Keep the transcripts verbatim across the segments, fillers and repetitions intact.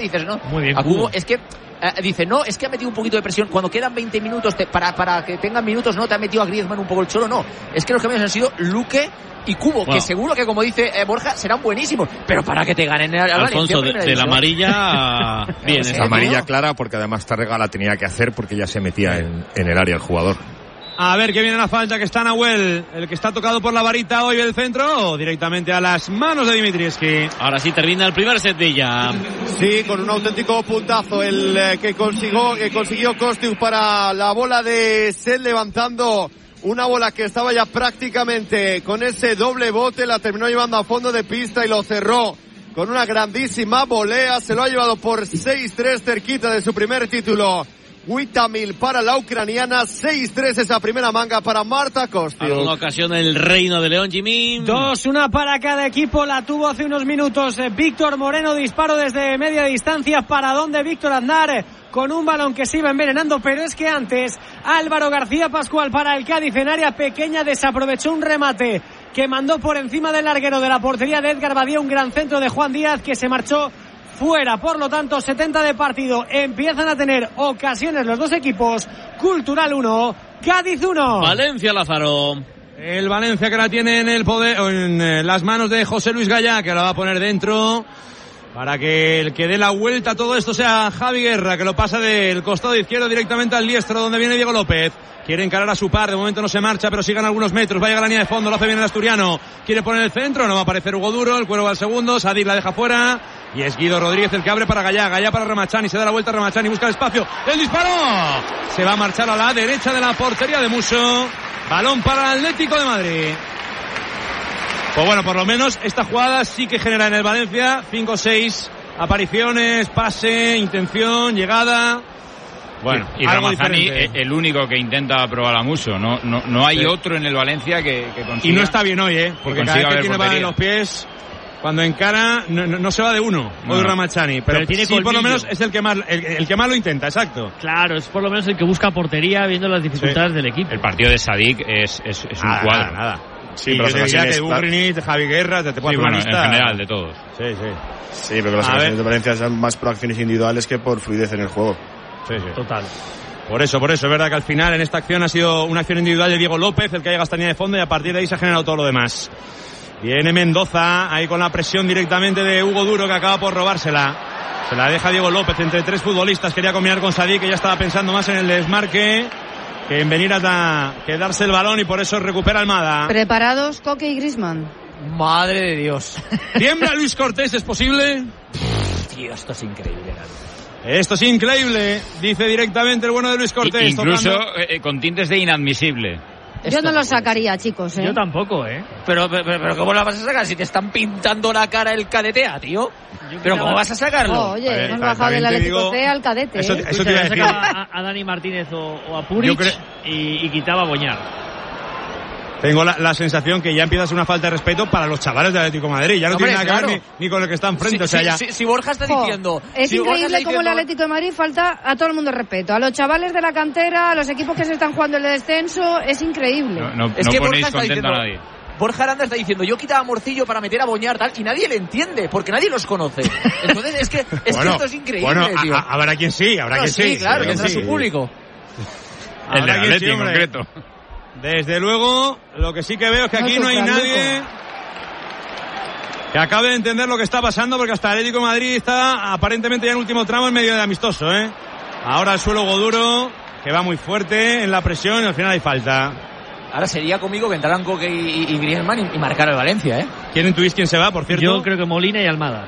dices, no, muy bien, a Cubo, Cubo. es que eh, dice, no, es que ha metido un poquito de presión, cuando quedan veinte minutos te, para, para que tengan minutos, no, te ha metido a Griezmann un poco el choro, no, es que los cambios han sido Luque y Cubo, bueno, que seguro que, como dice eh, Borja, serán buenísimos, pero para que te ganen el Alfonso, de, de la amarilla bien, esa amarilla clara, porque además Tárrega la tenía que hacer porque ya se metía en, en el área el jugador. A ver que viene la falta, que está Nahuel, el que está tocado por la varita hoy del centro, o directamente a las manos de Dimitrievski. Ahora sí termina el primer set de ella. Sí, con un auténtico puntazo el eh, que consiguió, que consiguió Kostiuk para la bola de set, levantando una bola que estaba ya prácticamente con ese doble bote, la terminó llevando a fondo de pista y lo cerró con una grandísima volea, se lo ha llevado por seis tres, cerquita de su primer título. Witamil para la ucraniana, seis tres esa primera manga para Marta Kostiuk. En una ocasión el Reino de León, Jimmy. Dos, una para cada equipo, la tuvo hace unos minutos eh, Víctor Moreno, disparo desde media distancia, para donde Víctor Aznar con un balón que se iba envenenando, pero es que antes Álvaro García Pascual para el Cádiz en área pequeña desaprovechó un remate que mandó por encima del larguero de la portería de Edgar Badía, un gran centro de Juan Díaz que se marchó fuera. Por lo tanto, setenta de partido, empiezan a tener ocasiones los dos equipos. Cultural uno, Cádiz uno. Valencia, Lázaro. El Valencia que la tiene en el poder, en eh, las manos de José Luis Gallá, que la va a poner dentro para que el que dé la vuelta a todo esto sea Javi Guerra, que lo pasa del costado izquierdo directamente al diestro, donde viene Diego López. Quiere encarar a su par, de momento no se marcha, pero sigan algunos metros, va a llegar a la línea de fondo, lo hace bien el asturiano, quiere poner el centro, no va a aparecer Hugo Duro, el cuero va al segundo, Sadik la deja fuera, y es Guido Rodríguez el que abre para Gallá, Gallá para Ramachani, se da la vuelta a Ramachani, busca el espacio, el disparo, se va a marchar a la derecha de la portería de Musso, balón para el Atlético de Madrid. Pues bueno, por lo menos esta jugada sí que genera en el Valencia cinco o seis apariciones, pase, intención, llegada. Bueno, y Ramazani el único que intenta probar a Musso, no no no hay sí. otro en el Valencia que, que consiga. Y no está bien hoy, eh, porque cada vez que tiene balón en los pies, cuando encara no, no, no se va de uno, no. hoy Ramachani, pero, pero tiene sí, por lo menos es el que más el, el que más lo intenta, exacto. Claro, es por lo menos el que busca portería viendo las dificultades sí. del equipo. El partido de Sadik es es, es nada, un cuadro. Nada, nada. Sí, sí, pero yo te diría que Ugrinit, de Javi Guerra, te, te puedo sí, hacer bueno, una lista. En general, de todos. Sí, sí. Sí, pero las ocasiones de Valencia son más por acciones individuales que por fluidez en el juego. Sí, sí. Total. Por eso, por eso, es verdad que al final en esta acción ha sido una acción individual de Diego López, el que ha llegado hasta línea de fondo, y a partir de ahí se ha generado todo lo demás. Viene Mendoza, ahí con la presión directamente de Hugo Duro, que acaba por robársela. Se la deja Diego López entre tres futbolistas, quería combinar con Sadik, que ya estaba pensando más en el desmarque que en venir a quedarse el balón, y por eso recupera Almada. ¿Preparados Coque y Griezmann? Madre de Dios. ¿Tiembla Luis Cortés? ¿Es posible? Tío, esto es increíble. Esto es increíble, dice directamente el bueno de Luis Cortés. Incluso eh, con tintes de inadmisible. Yo esto no lo sacaría, chicos, ¿eh? Yo tampoco, ¿eh? Pero, pero, pero ¿cómo la vas a sacar si te están pintando la cara el cadetea, tío? ¿Pero cómo vas a sacarlo? Oh, oye, ver, hemos bajado del Atlético C al cadete. Eso, ¿eh? eso te iba a decir. A, a Dani Martínez o, o a Puric cre... y, y quitaba a Boñar. Tengo la, la sensación que ya empieza a ser una falta de respeto para los chavales del Atlético de Madrid. Ya no Hombre, tiene nada claro. que ver ni, ni con el que está enfrente. Sí, o sea, sí, ya... sí, si Borja está diciendo... Oh, es si increíble diciendo... cómo el Atlético de Madrid falta a todo el mundo respeto. A los chavales de la cantera, a los equipos que se están jugando el descenso. Es increíble. No, no, es no que ponéis Borja contento diciendo, a nadie. Borja Aranda está diciendo, yo quitaba a Morcillo para meter a Boñar, tal, y nadie le entiende, porque nadie los conoce. Entonces, es que, es bueno, que esto es increíble, bueno, tío. A, a, habrá quien sí, habrá no, quien sí. sí. claro, que sí, entra sí. su público. El de Atleti en concreto. Desde luego, lo que sí que veo es que aquí no, no hay nadie que acabe de entender lo que está pasando, porque hasta el Atlético de Madrid está aparentemente ya en último tramo en medio de amistoso, ¿eh? Ahora el suelo Goduro, que va muy fuerte en la presión, y al final hay falta. Ahora sería conmigo que entraran Coque y, y, y Griezmann y, y marcar el Valencia, ¿eh? ¿Quién intuís quién se va, por cierto? Yo creo que Molina y Almada.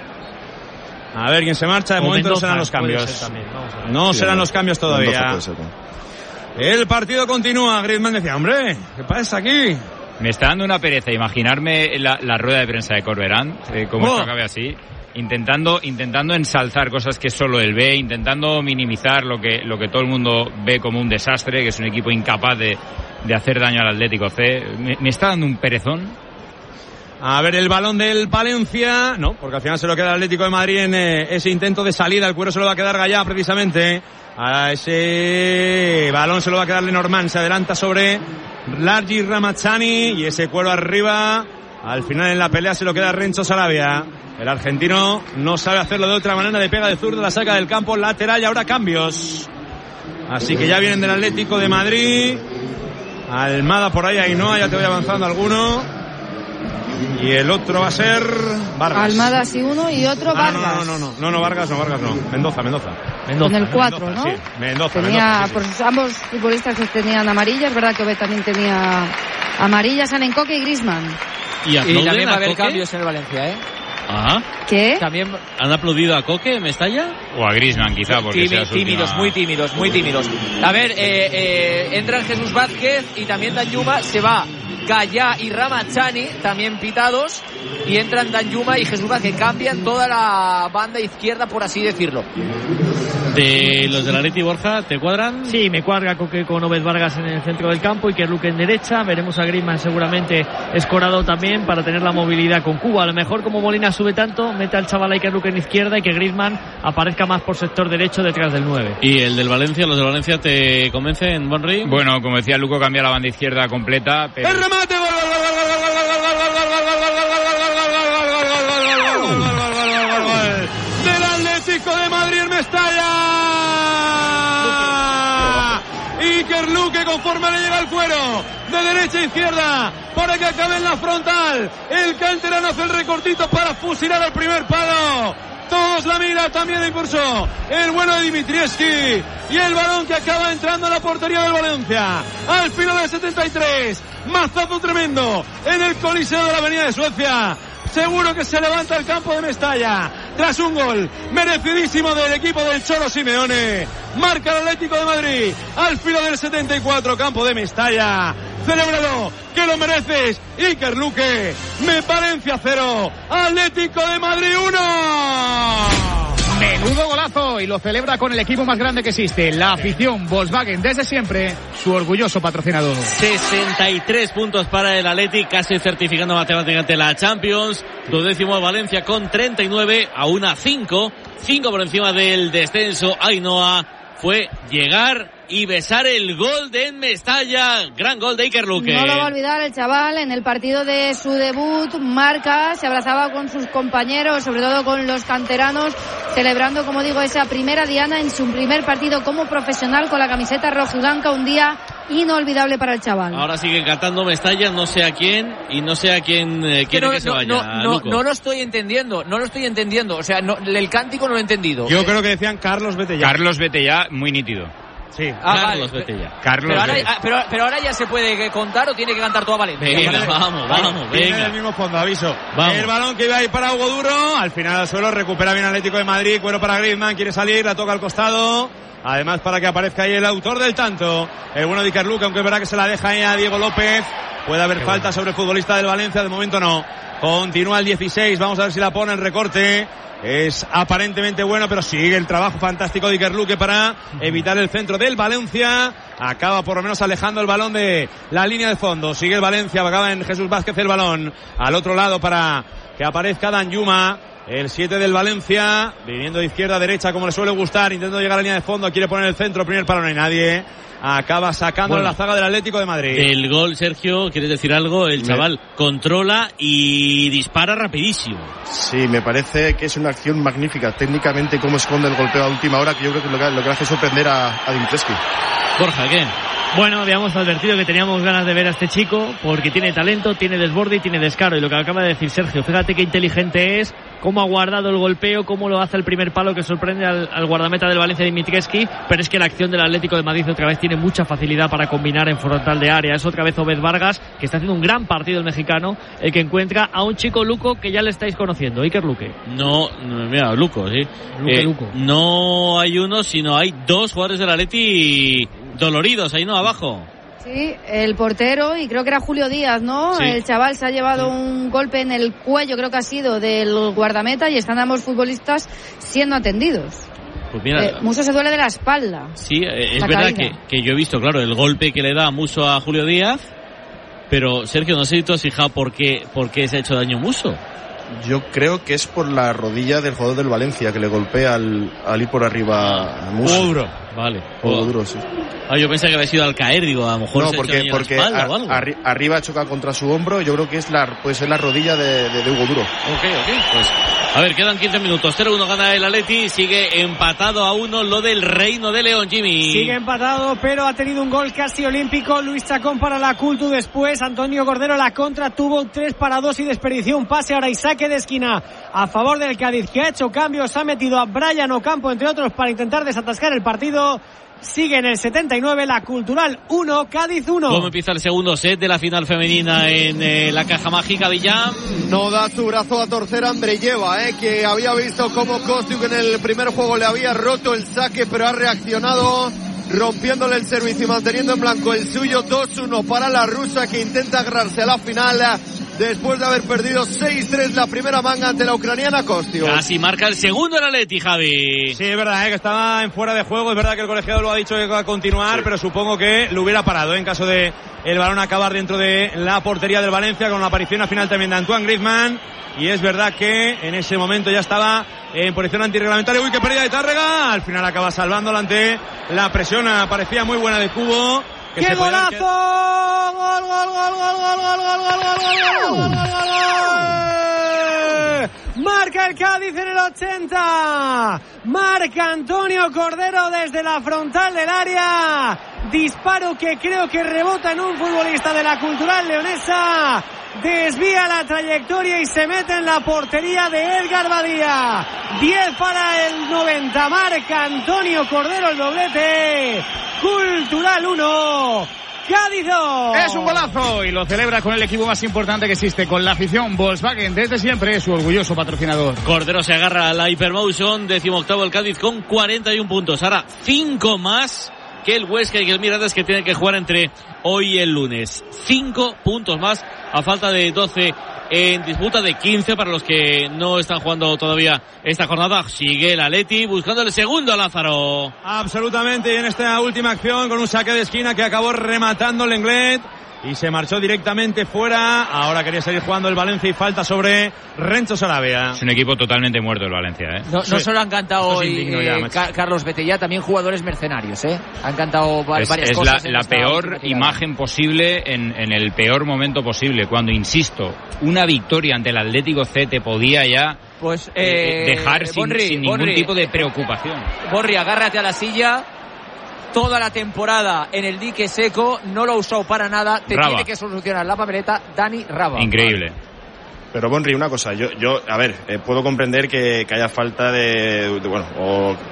A ver quién se marcha, de o momento Mendoza, no serán los cambios. No sí, serán los cambios todavía. Mendoza, el partido continúa. Griezmann decía, hombre, ¿qué pasa aquí? Me está dando una pereza imaginarme la, la rueda de prensa de Corberán, eh, como oh. esto acabe así, intentando intentando ensalzar cosas que solo él ve, intentando minimizar lo que lo que todo el mundo ve como un desastre, que es un equipo incapaz de, de hacer daño al Atlético C. Me, me está dando un perezón. A ver el balón del Palencia, no, porque al final se lo queda el Atlético de Madrid en eh, ese intento de salida. El cuero se lo va a quedar Gallá precisamente. A ese balón se lo va a quedar Lenormand, se adelanta sobre Largi Ramachani y ese cuero arriba. Al final en la pelea se lo queda Renzo Sarabia. El argentino no sabe hacerlo de otra manera, de pega de zurdo, la saca del campo lateral y ahora cambios. Así que ya vienen del Atlético de Madrid. Almada por ahí, Ainhoa, ya te voy avanzando alguno. Y el otro va a ser Vargas. Almada sí uno y otro ah, Vargas. No, no, no, no, no, no, Vargas no, Vargas no. Mendoza, Mendoza. Mendoza. En el cuatro, ¿no? Sí, Mendoza, tenía, Mendoza, sí, sí. Pues ambos futbolistas que tenían amarillas, es verdad que Obed también tenía amarillas, Salen Coque y Griezmann. Y, y también va a haber cambios en el Valencia, ¿eh? Ajá. ¿Qué? También ¿Han aplaudido a Coque, Mestalla? O a Griezmann, quizá, porque Tími, sea su tímidos, última... muy tímidos, muy tímidos. A ver, eh, eh, entran Jesús Vázquez y también Danjuma, se va Gallá y Ramachani, también pitados, y entran Danjuma y Jesús Vázquez, cambian toda la banda izquierda, por así decirlo. De los de la Leti, Borja, ¿te cuadran? Sí, me cuadra Coque con Obed Vargas en el centro del campo y Iker Luque en derecha. Veremos a Griezmann seguramente escorado también para tener la movilidad con Cuba. A lo mejor como Molina sube tanto, mete al chaval a Iker Luque en izquierda y que Griezmann aparezca más por sector derecho detrás del nueve. ¿Y el del Valencia, los del Valencia te convencen, Bonri? Bueno, como decía Luco, cambia la banda izquierda completa, pero... ¡El remate! ¡Gol, gol, gol, gol, gol, gol, del Atlético de Madrid en Mestalla! Iker Luque conforme le llega el cuero de derecha a izquierda para que acabe en la frontal. El canterano hace el recortito para fusilar al primer palo. Todos la miran, también de impulso el bueno de Dimitrievski y el balón que acaba entrando a la portería del Valencia al final del setenta y tres. Mazazo tremendo en el Coliseo de la Avenida de Suecia. Seguro que se levanta el campo de Mestalla tras un gol merecidísimo del equipo del Cholo Simeone. Marca el Atlético de Madrid al filo del setenta y cuatro, campo de Mestalla. Celébralo, que lo mereces, Iker Luque. Me Valencia cero, Atlético de Madrid uno. Menudo golazo, y lo celebra con el equipo más grande que existe, la afición Volkswagen, desde siempre su orgulloso patrocinador. sesenta y tres puntos para el Athletic, casi certificando matemáticamente la Champions. Duodécimo Valencia con treinta y nueve, a una cinco, cinco por encima del descenso. Ainhoa fue llegar y besar el gol de Mestalla, gran gol de Iker Luque. No lo va a olvidar el chaval, en el partido de su debut marca, se abrazaba con sus compañeros, sobre todo con los canteranos, celebrando, como digo, esa primera diana en su primer partido como profesional con la camiseta rojiblanca, un día inolvidable para el chaval. Ahora sigue cantando Mestalla, no sé a quién, y no sé a quién eh, quiere no, que se no, vaya. No, no, no lo estoy entendiendo, no lo estoy entendiendo, o sea, no, el cántico no lo he entendido. Yo creo que decían Carlos vete ya. Carlos vete ya, muy nítido. Sí, ah, Carlos vale. vete ya. Carlos pero, ahora, vete. pero, pero ahora ya se puede contar o tiene que cantar toda Valencia. Venga, vamos, vamos, Viene venga. del mismo fondo, aviso. Vamos. El balón que iba a ir para Hugo Duro, al final al suelo, recupera bien Atlético de Madrid, cuero para Griezmann, quiere salir, la toca al costado. Además, para que aparezca ahí el autor del tanto, el bueno de Iker Luque, aunque es verdad que se la deja ahí a Diego López. Puede haber Qué falta bueno. sobre el futbolista del Valencia, de momento no. Continúa el dieciséis, vamos a ver si la pone el recorte. Es aparentemente bueno, pero sigue el trabajo fantástico de Iker Luque para evitar el centro del Valencia. Acaba por lo menos alejando el balón de la línea de fondo. Sigue el Valencia, acaba en Jesús Vázquez el balón. Al otro lado para que aparezca Danjuma. El siete del Valencia, viniendo de izquierda a derecha como le suele gustar, intentando llegar a la línea de fondo, quiere poner el centro, primer palo, no hay nadie. Acaba sacando bueno, la zaga del Atlético de Madrid. El gol, Sergio, ¿quieres decir algo? El chaval me... controla y dispara rapidísimo. Sí, me parece que es una acción magnífica. Técnicamente, cómo esconde el golpeo a última hora, que yo creo que lo que, lo que hace es sorprender a, a Dimitrievski. Borja, ¿qué? Bueno, habíamos advertido que teníamos ganas de ver a este chico porque tiene talento, tiene desborde y tiene descaro. Y lo que acaba de decir Sergio, fíjate qué inteligente es, cómo ha guardado el golpeo, cómo lo hace el primer palo que sorprende al, al guardameta del Valencia, Dimitrievski. Pero es que la acción del Atlético de Madrid otra vez tiene mucha facilidad para combinar en frontal de área. Es otra vez Obed Vargas, que está haciendo un gran partido el mexicano, el que encuentra a un chico Luco que ya le estáis conociendo, Iker Luque. No, no mira, Luco, sí. Luque, eh, Luco. No hay uno, sino hay dos jugadores del Atleti doloridos ahí, ¿no? Abajo. Sí, el portero, y creo que era Julio Díaz, ¿no? Sí. El chaval se ha llevado un golpe en el cuello, creo que ha sido del guardameta, y están ambos futbolistas siendo atendidos. Pues mira, eh, Muso se duele de la espalda. Sí, eh, es verdad que, que yo he visto, claro, el golpe que le da Muso a Julio Díaz, pero Sergio, no sé si tú has fijado por qué, por qué se ha hecho daño Muso. Yo creo que es por la rodilla del jugador del Valencia, que le golpea al, al ir por arriba a Muso. Hugo Duro, vale. Hugo Duro, sí. Ah, yo pensé que había sido al caer, digo, a lo mejor no, se porque, ha hecho porque la espalda a, o algo. Arri, arriba choca contra su hombro, yo creo que es la, puede ser la rodilla de, de, de Hugo Duro. Ok, ok, pues A ver, quedan quince minutos. cero uno gana el Atleti. Sigue empatado a uno lo del Reino de León, Jimmy. Sigue empatado, pero ha tenido un gol casi olímpico. Luis Chacón para la Cultu después. Antonio Cordero la contra. Tuvo tres para dos y desperdició un pase. Ahora y saque de esquina a favor del Cádiz, que ha hecho cambios. Ha metido a Brian Ocampo, entre otros, para intentar desatascar el partido. Sigue en el setenta y nueve la Cultural uno, Cádiz uno. ¿Cómo empieza el segundo set de la final femenina en eh, la Caja Mágica, Villán? No da su brazo a torcer Andreyeva, eh, que había visto cómo Kostiuk en el primer juego le había roto el saque, pero ha reaccionado rompiéndole el servicio y manteniendo en blanco el suyo. Dos uno para la rusa, que intenta agarrarse a la final después de haber perdido seis tres la primera manga ante la ucraniana Kostiuk. Casi marca el segundo el Atleti, Javi. Sí, es verdad, ¿eh? Que estaba en fuera de juego. Es verdad que el colegiado lo ha dicho que va a continuar, sí, pero supongo que lo hubiera parado, ¿eh? En caso de el balón acabar dentro de la portería del Valencia, con la aparición al final también de Antoine Griezmann. Y es verdad que en ese momento ya estaba en posición antirreglamentaria. Uy, qué pérdida de Tárrega. Al final acaba salvándola ante la presión. Parecía muy buena de Cubo. ¡Qué golazo! ¡Gol, gol, gol, gol, gol, gol, gol, gol, gol, gol, gol, gol, gol! Marca el Cádiz en el ochenta. Marca Antonio Cordero desde la frontal del área. Disparo que creo que rebota en un futbolista de la Cultural leonesa. Desvía la trayectoria y se mete en la portería de Edgar Badía. diez para el noventa. Marca Antonio Cordero el doblete. Cultural uno, Cádiz dos. Es un golazo y lo celebra con el equipo más importante que existe, con la afición. Volkswagen, desde siempre, su orgulloso patrocinador. Cordero se agarra a la Hypermotion, decimoctavo el Cádiz con cuarenta y uno puntos. Ahora cinco más que el Huesca y que el Mirandés, que tienen que jugar entre hoy y el lunes. cinco puntos más a falta de doce en disputa, de quince para los que no están jugando todavía esta jornada. Sigue el Atleti buscando el segundo a Lázaro. Absolutamente, y en esta última acción con un saque de esquina que acabó rematando el Lenglet y se marchó directamente fuera. Ahora quería seguir jugando el Valencia y falta sobre Renzo Sarabia. Es un equipo totalmente muerto el Valencia, ¿eh? No, no sí. solo han cantado hoy eh, Ca- Carlos Betella, también jugadores mercenarios, ¿eh? Han cantado va- es, varias es cosas. Es la, la peor imagen posible en, en el peor momento posible. Cuando, insisto, una victoria ante el Atlético C te podía ya pues, eh, dejar sin, Bonri, sin ningún Bonri, tipo de preocupación. Borri, agárrate a la silla. Toda la temporada en el dique seco, no lo ha usado para nada. Te Raba. tiene que solucionar la papeleta Dani Raba. Increíble. Pero Bonri, una cosa, yo, yo a ver, eh, puedo comprender que, que haya falta de, de bueno, o de,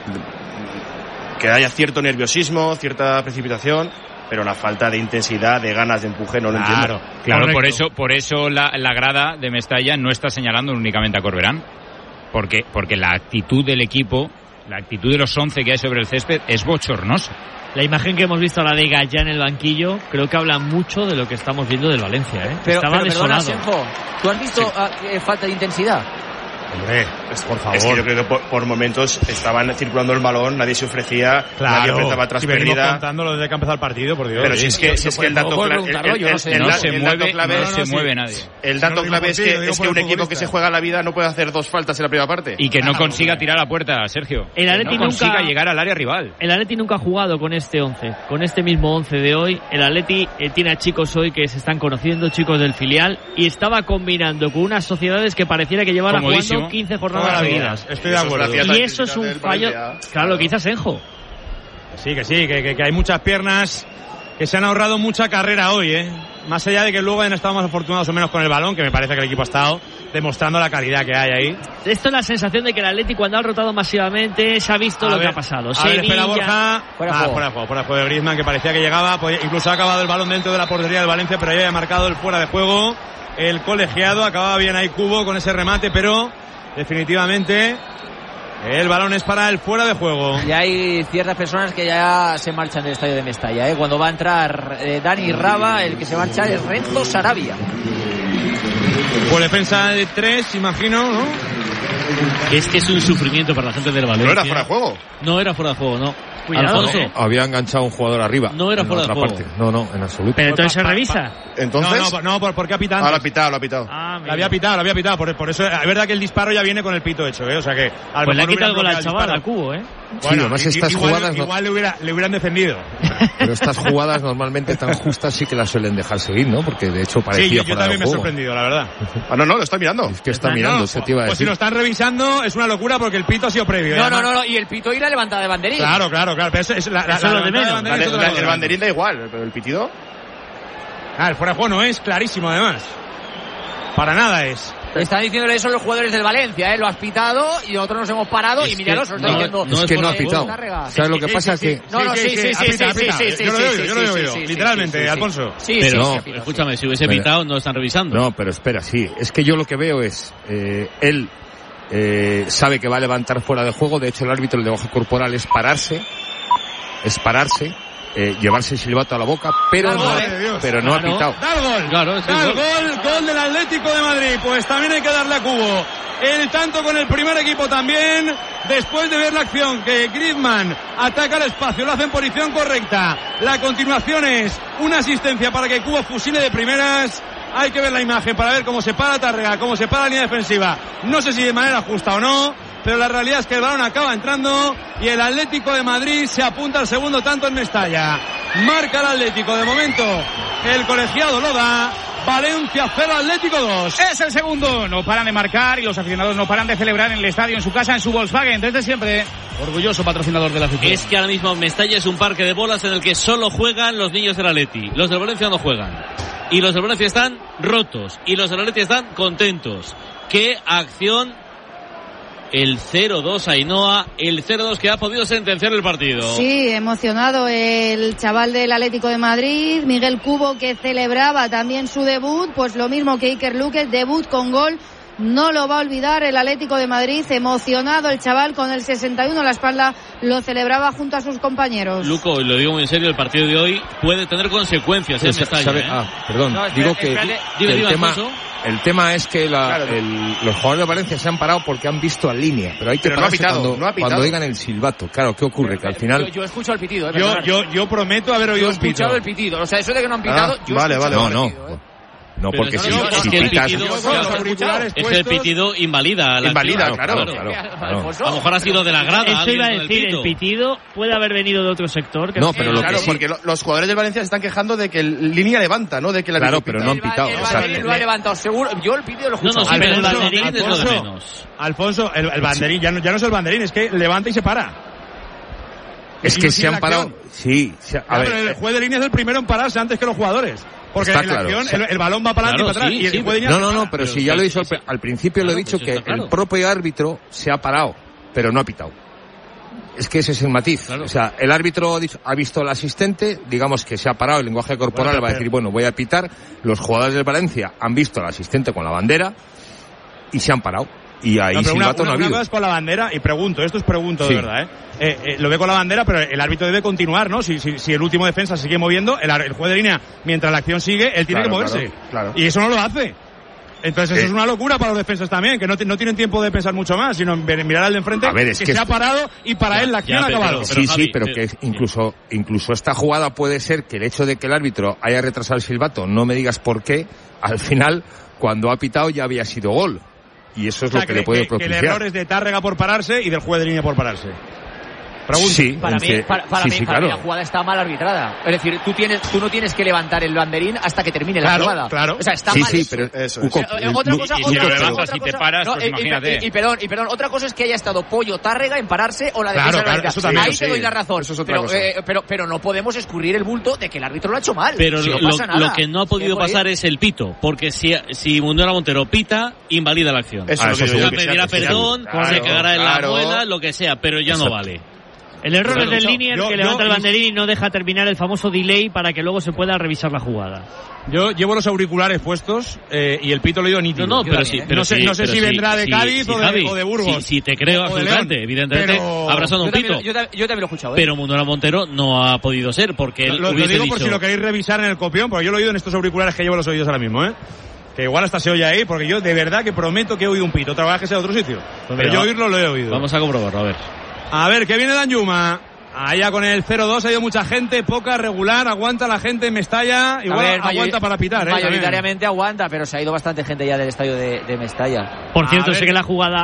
que haya cierto nerviosismo, cierta precipitación, pero la falta de intensidad, de ganas, de empuje, no lo claro, entiendo. Claro, Correcto. por eso, por eso la, la grada de Mestalla no está señalando únicamente a Corberán, porque, porque la actitud del equipo, la actitud de los once que hay sobre el césped es bochornosa. La imagen que hemos visto ahora de Gallá en el banquillo creo que habla mucho de lo que estamos viendo del Valencia, ¿eh? Pero, Estaba pero perdona, desolado. Senjo, ¿tú has visto Sí. uh, eh, falta de intensidad? Hombre, es, por favor. Es que yo creo que por, por momentos estaban circulando el balón, nadie se ofrecía, Claro, nadie ofrecía tras si venimos pérdida. contándolo desde que ha empezado el partido, por Dios. Pero si es que, si es que el dato clave, el, el, yo no sé. el, No el, se el mueve, dato clave no es, se sí, mueve nadie. El dato No lo clave digo es por ti, que, lo digo es por que el un equipo que futbolista. se juega la vida no puede hacer dos faltas en la primera parte. Y que no Claro, consiga hombre. tirar a puerta, Sergio. El Que Atleti no consiga nunca- llegar al área rival. El Atleti nunca ha jugado con este once, con este mismo once de hoy. El Atleti eh, tiene a chicos hoy que se están conociendo, chicos del filial, y estaba combinando con unas sociedades que pareciera que llevaran Comodísimo. jugando quince Toda jornadas la vida. seguidas. Estoy de Eso es acuerdo. gracias a la Y eso es un intensidad del fallo, Valencia. claro, lo que dice Asenjo. Sí, que sí, que, que, que hay muchas piernas que se han ahorrado mucha carrera hoy, ¿eh? Más allá de que luego hayan estado más afortunados o menos con el balón, que me parece que el equipo ha estado demostrando la calidad que hay ahí. Esto es la sensación de que el Atleti, cuando ha rotado masivamente, se ha visto A lo ver, que ha pasado. A ver, espera, Sevilla- Borja. Fuera Ah, juego. fuera de juego, fuera de juego de Griezmann, que parecía que llegaba, podía- incluso ha acabado el balón dentro de la portería del Valencia, pero ya había marcado el fuera de juego. El colegiado acababa bien ahí Cubo con ese remate, pero definitivamente el balón es para el fuera de juego. Y hay ciertas personas que ya se marchan del estadio de Mestalla, ¿eh? Cuando va a entrar eh, Dani Raba, el que se marcha es Renzo Sarabia. Pues defensa de tres, imagino, ¿no? Es que es un sufrimiento para la gente del Valencia. No era fuera de juego. No era fuera de juego, no. Cuidado, Alfonso. ¿eh? Había enganchado un jugador arriba. No era en fuera de otra juego. parte. No, no, en absoluto. Pero entonces se Pa- pa- revisa. Entonces, No, no, no, ¿por, ¿por qué ha pitado? ah, lo ha pitado, lo ha pitado. Ah, La había pitado, la había pitado. Por, por eso es verdad que el disparo ya viene con el pito hecho, ¿eh? O sea que a lo Pues le ha mejor quitado el gol hubieran al bloqueado chaval, el al cubo, ¿eh? Bueno, sí, además estas igual, jugadas no... igual le, hubiera, le hubieran defendido. Pero estas jugadas normalmente tan justas sí que las suelen dejar seguir, ¿no? Porque de hecho parecía sí, yo, yo fuera también de me he juego. sorprendido, la verdad. Ah, no, no, lo está mirando. Es que está mirando, no, eso te iba a pues decir. si lo están revisando es una locura porque el pito ha sido previo. No, además... no, no, no, y el pito y la levantada de banderín. Claro, claro, claro. Pero eso es la, la, eso la, lo de menos. levantada de banderín Vale, es otra la- cosa. el banderín da igual, pero el pitido. Ah, el fuera de juego no es clarísimo, además. Para nada es. Están diciéndole eso los jugadores del Valencia, ¿eh? Lo has pitado y nosotros nos hemos parado Es y míralos, que os no, está diciendo... no es que no ha eh, pitado. Tárrega. ¿Sabes lo que pasa? Que... No, no, sí, sí, sí, sí, apita, sí, apita. sí, sí, Yo lo he oído, sí, yo lo he sí, oído. sí, sí, Literalmente, sí, sí, Alfonso. Sí, Pero, sí, no, sí, sí, sí. escúchame, si hubiese Espera. pitado no están revisando. No, pero espera, sí. Es que yo lo que veo es, eh, él eh, sabe que va a levantar fuera de juego. De hecho, el árbitro, el lenguaje corporal es pararse, es pararse, eh, llevarse el silbato a la boca, pero no, Madre de Dios. pero no ha Claro. pitado. Da el gol. Claro, es da el el gol, gol del Atlético de Madrid. Pues también hay que darle a Cubo. El tanto con el primer equipo también. Después de ver la acción que Griezmann ataca el espacio, lo hace en posición correcta. La continuación es una asistencia para que Cubo fusile de primeras. Hay que ver la imagen para ver cómo se para Tárrega, cómo se para la línea defensiva. No sé si de manera justa o no, pero la realidad es que el balón acaba entrando y el Atlético de Madrid se apunta al segundo tanto en Mestalla. Marca el Atlético, de momento el colegiado lo da. Valencia cero, Atlético dos. Es el segundo, no paran de marcar y los aficionados no paran de celebrar en el estadio, en su casa, en su Volkswagen, desde siempre. Orgulloso patrocinador de la afición. Es que ahora mismo Mestalla es un parque de bolas en el que solo juegan los niños del Atleti. Los del Valencia no juegan. Y los del Valencia están rotos. Y los del Atleti están contentos. ¡Qué acción! El cero dos Ainhoa, el cero dos que ha podido sentenciar el partido. Sí, emocionado el chaval del Atlético de Madrid, Miguel Cubo, que celebraba también su debut, pues lo mismo que Iker Luque, debut con gol. No lo va a olvidar el Atlético de Madrid, emocionado el chaval con el sesenta y uno a la espalda, lo celebraba junto a sus compañeros. Luco, y lo digo muy en serio, el partido de hoy puede tener consecuencias en Sí, Mestalla. sabe- ¿eh? ah, perdón, No, espera, digo que, espérate. que Dime, el, dime, tema, Alfonso. el tema es que la- Claro. el- los jugadores de Valencia se han parado porque han visto a línea, pero hay que Pero no ha pararse pitado, cuando, no ha pitado. cuando oigan el silbato. Claro, ¿qué ocurre? Que al final... Yo, yo escucho el pitido, ¿eh? Yo, perdonad. yo, yo prometo haber Yo oído he un pito. escuchado el pitido. O sea, eso de que no han pitado, Ah, yo he vale, escuchado vale, no, el no. pitido, ¿eh? No, Pero porque es si, que no, si es que el pitas... pitido- Yo Los con los escuchado. auriculares Es el puestos. pitido invalida. la Invalida, acción. claro, claro, claro. Alfonso. A lo mejor ha sido de la grada. Esto alguien iba a con el decir, el pito. pitido puede haber venido de otro sector. Que No, pero lo Claro, que sí... porque lo- los jugadores del Valencia se están quejando de que el línea levanta, ¿no? De que la Claro, pita. pero no han El ba- pitado. el o sea, banderín lo ha levantado, seguro. Yo el pitido lo he No, escuchado. no, sí, pero el Alfonso, banderín es lo de Alfonso, menos. Alfonso, el, el banderín, ya no, ya no es el banderín, es que levanta y se para. es Y que no se sigue han la parado... acción. Sí, se- a Ya, ver, pero el juez de línea es el primero en pararse antes que los jugadores. Porque Está en la claro, acción sí. el, el balón va para adelante Claro, y para atrás. sí, y el sí, juez de línea No, se no, no, para. pero Pero si ya lo he dicho sí, al, al principio, lo he Claro, dicho pues que está claro. el propio árbitro se ha parado, pero no ha pitado. Es que ese es el matiz. Claro. O sea, el árbitro ha dicho- ha visto al asistente, digamos que se ha parado, el lenguaje corporal Bueno, va a pero- decir, bueno, voy a pitar. Los jugadores del Valencia han visto al asistente con la bandera y se han parado. Y ahí No, pero una, silbato una, no ha una habido. cosa es con la bandera, y pregunto, esto es pregunto Sí. de verdad, ¿eh? Eh, eh, Lo ve con la bandera, pero el árbitro debe continuar, ¿no? Si, si, si el último defensa sigue moviendo, el, ar- el juez de línea, mientras la acción sigue, él tiene Claro, que moverse. claro, claro. Y eso no lo hace. Entonces eso Eh. es una locura para los defensas también, que no, ti- no tienen tiempo de pensar mucho más, sino en ver- mirar al de enfrente, A ver, es que, que se ha es- parado y para Ya, él la ya, acción ha pero- acabado. pero- Sí, Javi, sí, pero sí, que sí. incluso, incluso esta jugada puede ser que el hecho de que el árbitro haya retrasado el silbato, no me digas por qué, al final, cuando ha pitado ya había sido gol. Y eso es O sea, lo que, le puede que, que el propiciar. error es de Tárrega por pararse y del juez de línea por pararse. Pregunto. Sí, Para en mí, que- para, para sí, mí, sí, para mí claro. la jugada está mal arbitrada. Es decir, tú tienes, tú no tienes que levantar el banderín hasta que termine Claro, la jugada. claro. O sea, está Sí, mal. sí, eso. pero Eso es. Uco, Eh, eh, el- otra Lu- cosa, y- otra si lo cosa, levantas otra y te cosa- paras, no, pues y- y- imagínate. Y, y perdón, y perdón, otra cosa es que haya estado Pollo Tárrega en pararse o la Claro, defensa de claro, Valencia. eso también, Ahí sí. te doy la razón. Eso es otra pero, cosa. eh, pero, pero no podemos escurrir el bulto de que el árbitro lo ha hecho mal. Pero Si no lo, pasa nada. lo que no ha podido Es por ahí. pasar es el pito, porque si, si Munera Montero pita, invalida la acción. Eso Ah, es lo eso que seguro Ya digo, que pedirá que sea- perdón, Claro, se cagará en la claro. muela, lo que sea, pero ya no Exacto. vale. El error Claro, es del yo- línea yo- que levanta yo- el banderín y no deja terminar el famoso delay para que luego se pueda revisar la jugada. Yo llevo los auriculares puestos eh, y el pito lo he oído nítido. No, no, pero también, sí, ¿eh? pero no sé, sí, no sé pero si sí, vendrá de sí, Cádiz sí, o, de, Javi, o de Burgos. Sí, sí, te creo O de absolutamente, León. evidentemente Pero- habrá sonado Yo un pito. también, yo, también- yo también lo he escuchado. ¿eh? Pero Munera Montero no ha podido ser, porque él Lo, lo hubiese digo dicho... por si lo queréis revisar en el copión, porque yo lo he oído en estos auriculares que llevo los oídos ahora mismo, ¿eh? Que igual hasta se oye ahí, porque yo de verdad que prometo que he oído un pito. Otra vez que sea de otro sitio. Pues Pero mira, yo oírlo lo he oído. Vamos a comprobarlo, a ver. A ver, que viene Danjuma. Allá con el cero dos ha ido mucha gente, poca, regular, aguanta la gente en Mestalla, igual A ver, aguanta mayori- para pitar, ¿eh? Mayoritariamente aguanta, pero se ha ido bastante gente ya del estadio de, de Mestalla. Por A cierto, ver. sé que la jugada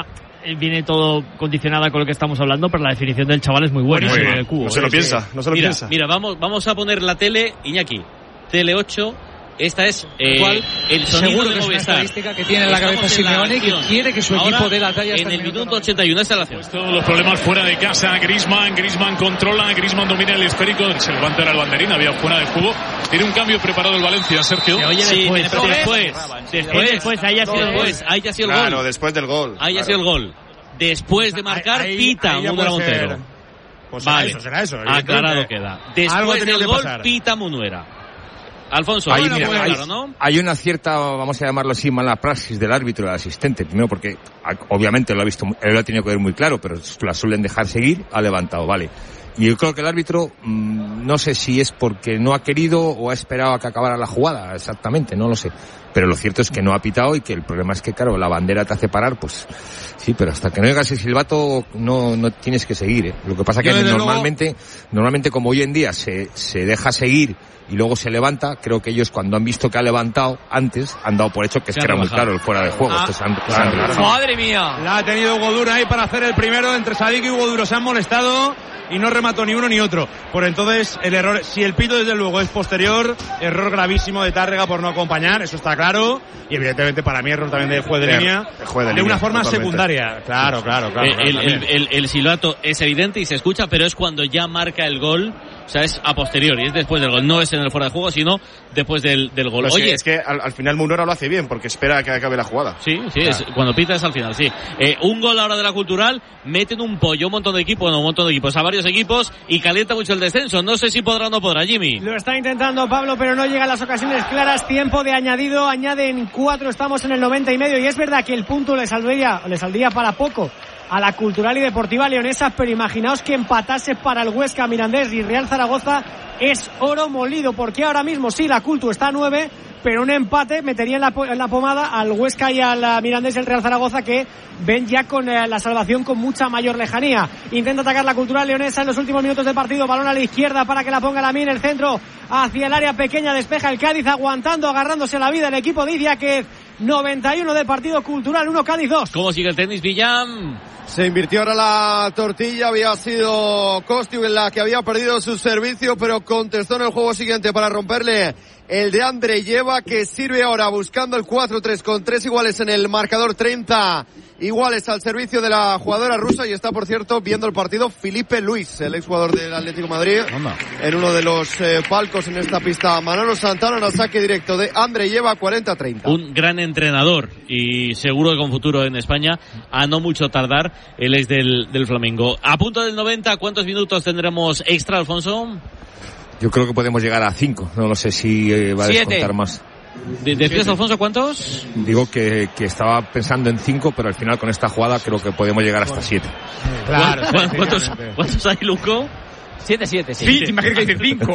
viene todo condicionada con lo que estamos hablando, pero la definición del chaval es muy buena. Muy ¿eh? bien. El cubo, No se lo ¿eh? piensa, no se lo mira, piensa. Mira, vamos, vamos a poner la tele, Iñaki. Tele ocho. Esta es eh, ¿Cuál? el sonido Seguro de que es una Movistar. estadística que tiene en la cabeza Estamos en la Simeone y que acción. quiere que su equipo Ahora, dé la talla hasta en el el minuto minuto ochenta y uno esta es la acción. Todos los problemas fuera de casa. Griezmann, Griezmann controla, Griezmann domina el esférico, se levanta el banderín, había fuera de juego. Tiene un cambio preparado el Valencia, Sergio. Oye, Sí, después, después, después, después, después, después, ahí ha sido el gol. después, ahí ya ha sido el Claro, gol. después del gol. Ahí ha claro. sido el gol. Después de marcar, Ahí- pita ahí ya Munuera puede ser. Montero. Pues será Vale, eso, será eso. aclarado evidentemente. queda. Algo ha Después tenido del que gol, pasar. pita Munuera. Alfonso, Ahí, bueno, mira, pues, hay, claro, ¿no? hay una cierta, vamos a llamarlo así, mala praxis del árbitro y del asistente. Primero porque, a- obviamente, lo ha visto, él lo ha tenido que ver muy claro, pero la suelen dejar seguir, ha levantado, vale. Y yo creo que el árbitro, mmm, no sé si es porque no ha querido o ha esperado a que acabara la jugada, exactamente, no lo sé. Pero lo cierto es que no ha pitado y que el problema es que, claro, la bandera te hace parar, pues sí, pero hasta que no llegas el silbato no, no tienes que seguir, ¿eh? Lo que pasa que Yo, desde normalmente, luego... normalmente como hoy en día se, se deja seguir y luego se levanta, creo que ellos cuando han visto que ha levantado antes, han dado por hecho que es Se que han era muy relajado. claro el fuera de juego. Ah, Entonces han- claro, se han claro. relajado. ¡Madre mía! La ha tenido Hugo Duro ahí para hacer el primero entre Sadik y Hugo Duro. Se han molestado y no remató ni uno ni otro. Por entonces, el error, si el pito desde luego es posterior, error gravísimo de Tárrega por no acompañar, eso está claro. Y evidentemente para mí error también del juez de Bien, línea. el juez de de línea, una forma totalmente. secundaria. Claro, claro, claro. Eh, claro, el, el, también. el, el silbato es evidente y se escucha, pero es cuando ya marca el gol. O sea, es a posteriori, es después del gol. No es en el fuera de juego, sino después del, del gol. Pero Oye, es que, es que al, al final Munuera lo hace bien porque espera a que acabe la jugada. sí, sí, es, cuando pita es al final, sí. Eh, un gol ahora de la Cultural, meten un pollo, un montón de equipos, no, un montón de equipos, a varios equipos y calienta mucho el descenso. No sé si podrá o no podrá, Jimmy. Lo está intentando Pablo, pero no llegan las ocasiones claras. Tiempo de añadido, añaden cuatro, estamos en el noventa y medio. Y es verdad que el punto le saldría, le saldría para poco a la Cultural y Deportiva Leonesa, pero imaginaos que empatase para el Huesca, Mirandés y Real Zaragoza. Es oro molido, porque ahora mismo sí, la Cultu está a nueve, pero un empate metería en la, en la pomada al Huesca y al Mirandés y el Real Zaragoza, que ven ya con eh, la salvación con mucha mayor lejanía. Intenta atacar la Cultural Leonesa en los últimos minutos de partido, balón a la izquierda para que la ponga Lamine, el centro hacia el área pequeña, despeja el Cádiz, aguantando, agarrándose la vida el equipo de Idiáquez. noventa y uno de partido. Cultural uno, Cádiz dos. ¿Cómo sigue el tenis, Villam? Se invirtió ahora la tortilla, había sido Kostiuk en la que había perdido su servicio, pero contestó en el juego siguiente para romperle el de Andreyeva, que sirve ahora buscando el cuatro tres con tres iguales en el marcador, treinta iguales al servicio de la jugadora rusa. Y está, por cierto, viendo el partido Felipe Luis, el exjugador del Atlético de Madrid, en uno de los eh, palcos en esta pista. Manolo Santana en el saque directo de Andreyeva, cuarenta treinta. Un gran entrenador y seguro que con futuro en España, a no mucho tardar. Él es del, del Flamengo. A punto del noventa, ¿cuántos minutos tendremos extra, Alfonso? Yo creo que podemos llegar a cinco. No lo sé si eh, va a Siete. descontar más. ¿De- ¿Decías, Alfonso, cuántos? Digo que, que estaba pensando en cinco, pero al final con esta jugada creo que podemos llegar hasta siete. Claro, ¿Cu- cu- ¿Cuántos, ¿Cuántos hay, Luco? siete siete, sí. Sí, te imaginas que dice cinco.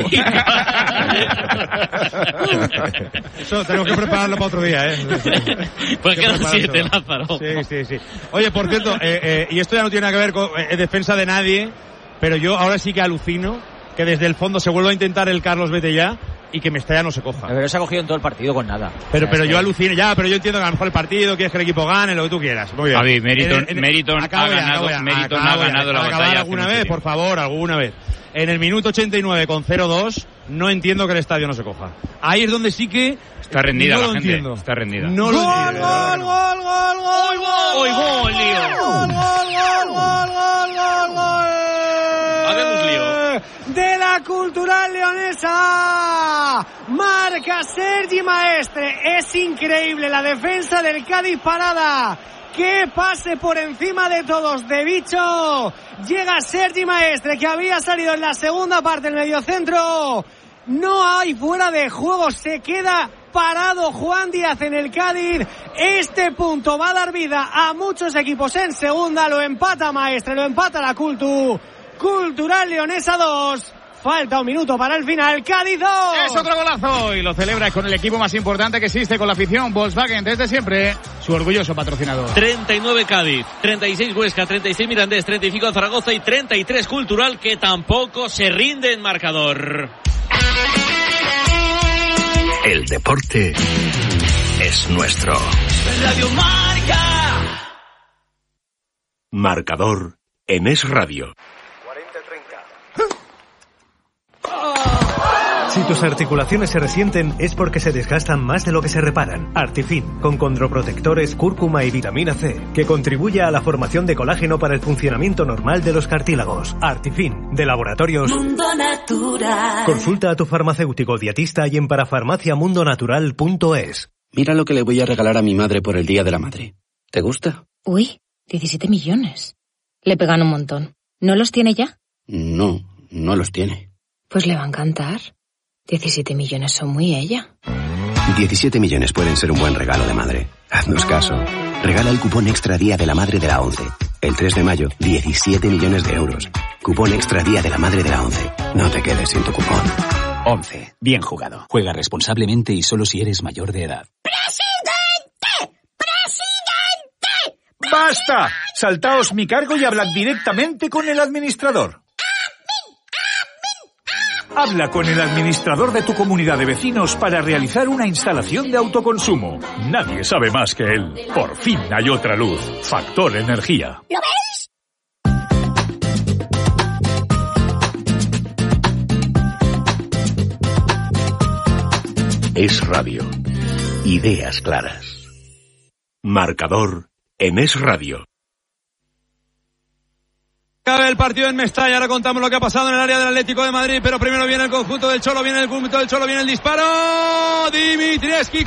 Eso tenemos que prepararlo para otro día, ¿eh? Pues Que quedan prepararlo. siete, Lázaro. Sí, sí, sí. Oye, por cierto, eh, eh, y esto ya no tiene nada que ver con eh, defensa de nadie, pero yo ahora sí que alucino que desde el fondo se vuelva a intentar el Carlos Vete ya y que Mestalla no se coja. Pero se ha cogido en todo el partido con nada. Pero, O sea, pero es yo que- alucino, ya, pero yo entiendo que a lo mejor el partido, quieres que el equipo gane, lo que tú quieras. Muy bien. Javi, Meriton- En el- en el- Meriton acabo ha ya, ganado- acabo ya, Meriton acabo ha ya. ganado la Para acabar batalla hace alguna mucho vez, tiempo. por favor, alguna vez. En el minuto ochenta y nueve con cero dos, no entiendo que el estadio no se coja. Ahí es donde sí que Está rendida no la lo gente. entiendo. Está rendida. No lo Gol, entiendo. gol, gol, gol, gol, gol. ¡Uy, gol, lío! Gol, gol, gol, gol, gol, gol, gol. Habemos lío. De la Cultural Leonesa. Marca Sergi Maestre. Es increíble la defensa del Cádiz parada. ¡Qué pase por encima de todos de Bicho! Llega Sergi Maestre, que había salido en la segunda parte del mediocentro. No hay fuera de juego, se queda parado Juan Díaz en el Cádiz. Este punto va a dar vida a muchos equipos en segunda. Lo empata Maestre, lo empata la Cultu. Cultural Leonesa dos. Falta un minuto para el final. Cádiz dos. Es otro golazo y lo celebra con el equipo más importante que existe, con la afición Volkswagen desde siempre, su orgulloso patrocinador. treinta y nueve Cádiz, treinta y seis Huesca, treinta y seis Mirandés, treinta y cinco Zaragoza y treinta y tres Cultural, que tampoco se rinde en marcador. El deporte es nuestro. Radio Marca. Marcador en Es Radio. Si tus articulaciones se resienten es porque se desgastan más de lo que se reparan. Artifin, con condroprotectores, cúrcuma y vitamina C, que contribuye a la formación de colágeno para el funcionamiento normal de los cartílagos. Artifin, de Laboratorios Mundo Natural. Consulta a tu farmacéutico dietista y en parafarmacia mundo natural punto es. Mira lo que le voy a regalar a mi madre por el Día de la Madre. ¿Te gusta? Uy, diecisiete millones. Le pegan un montón. ¿No los tiene ya? No, no los tiene. Pues le va a encantar. diecisiete millones son muy ella. diecisiete millones pueden ser un buen regalo de madre. Haznos caso. Regala el cupón Extra Día de la Madre de la ONCE. El tres de mayo, diecisiete millones de euros. Cupón Extra Día de la Madre de la ONCE. No te quedes sin tu cupón. ONCE. Bien jugado. Juega responsablemente y solo si eres mayor de edad. ¡Presidente! ¡Presidente! ¡Basta! Saltaos mi cargo y hablad directamente con el administrador. Habla con el administrador de tu comunidad de vecinos para realizar una instalación de autoconsumo. Nadie sabe más que él. Por fin hay otra luz. Factor Energía. ¿Lo veis? Es Radio. Ideas claras. Marcador en Es Radio. Cabe el partido en Mestalla, ahora contamos lo que ha pasado en el área del Atlético de Madrid, pero primero viene el conjunto del Cholo, viene el conjunto del Cholo, viene el disparo, Dimitrievski,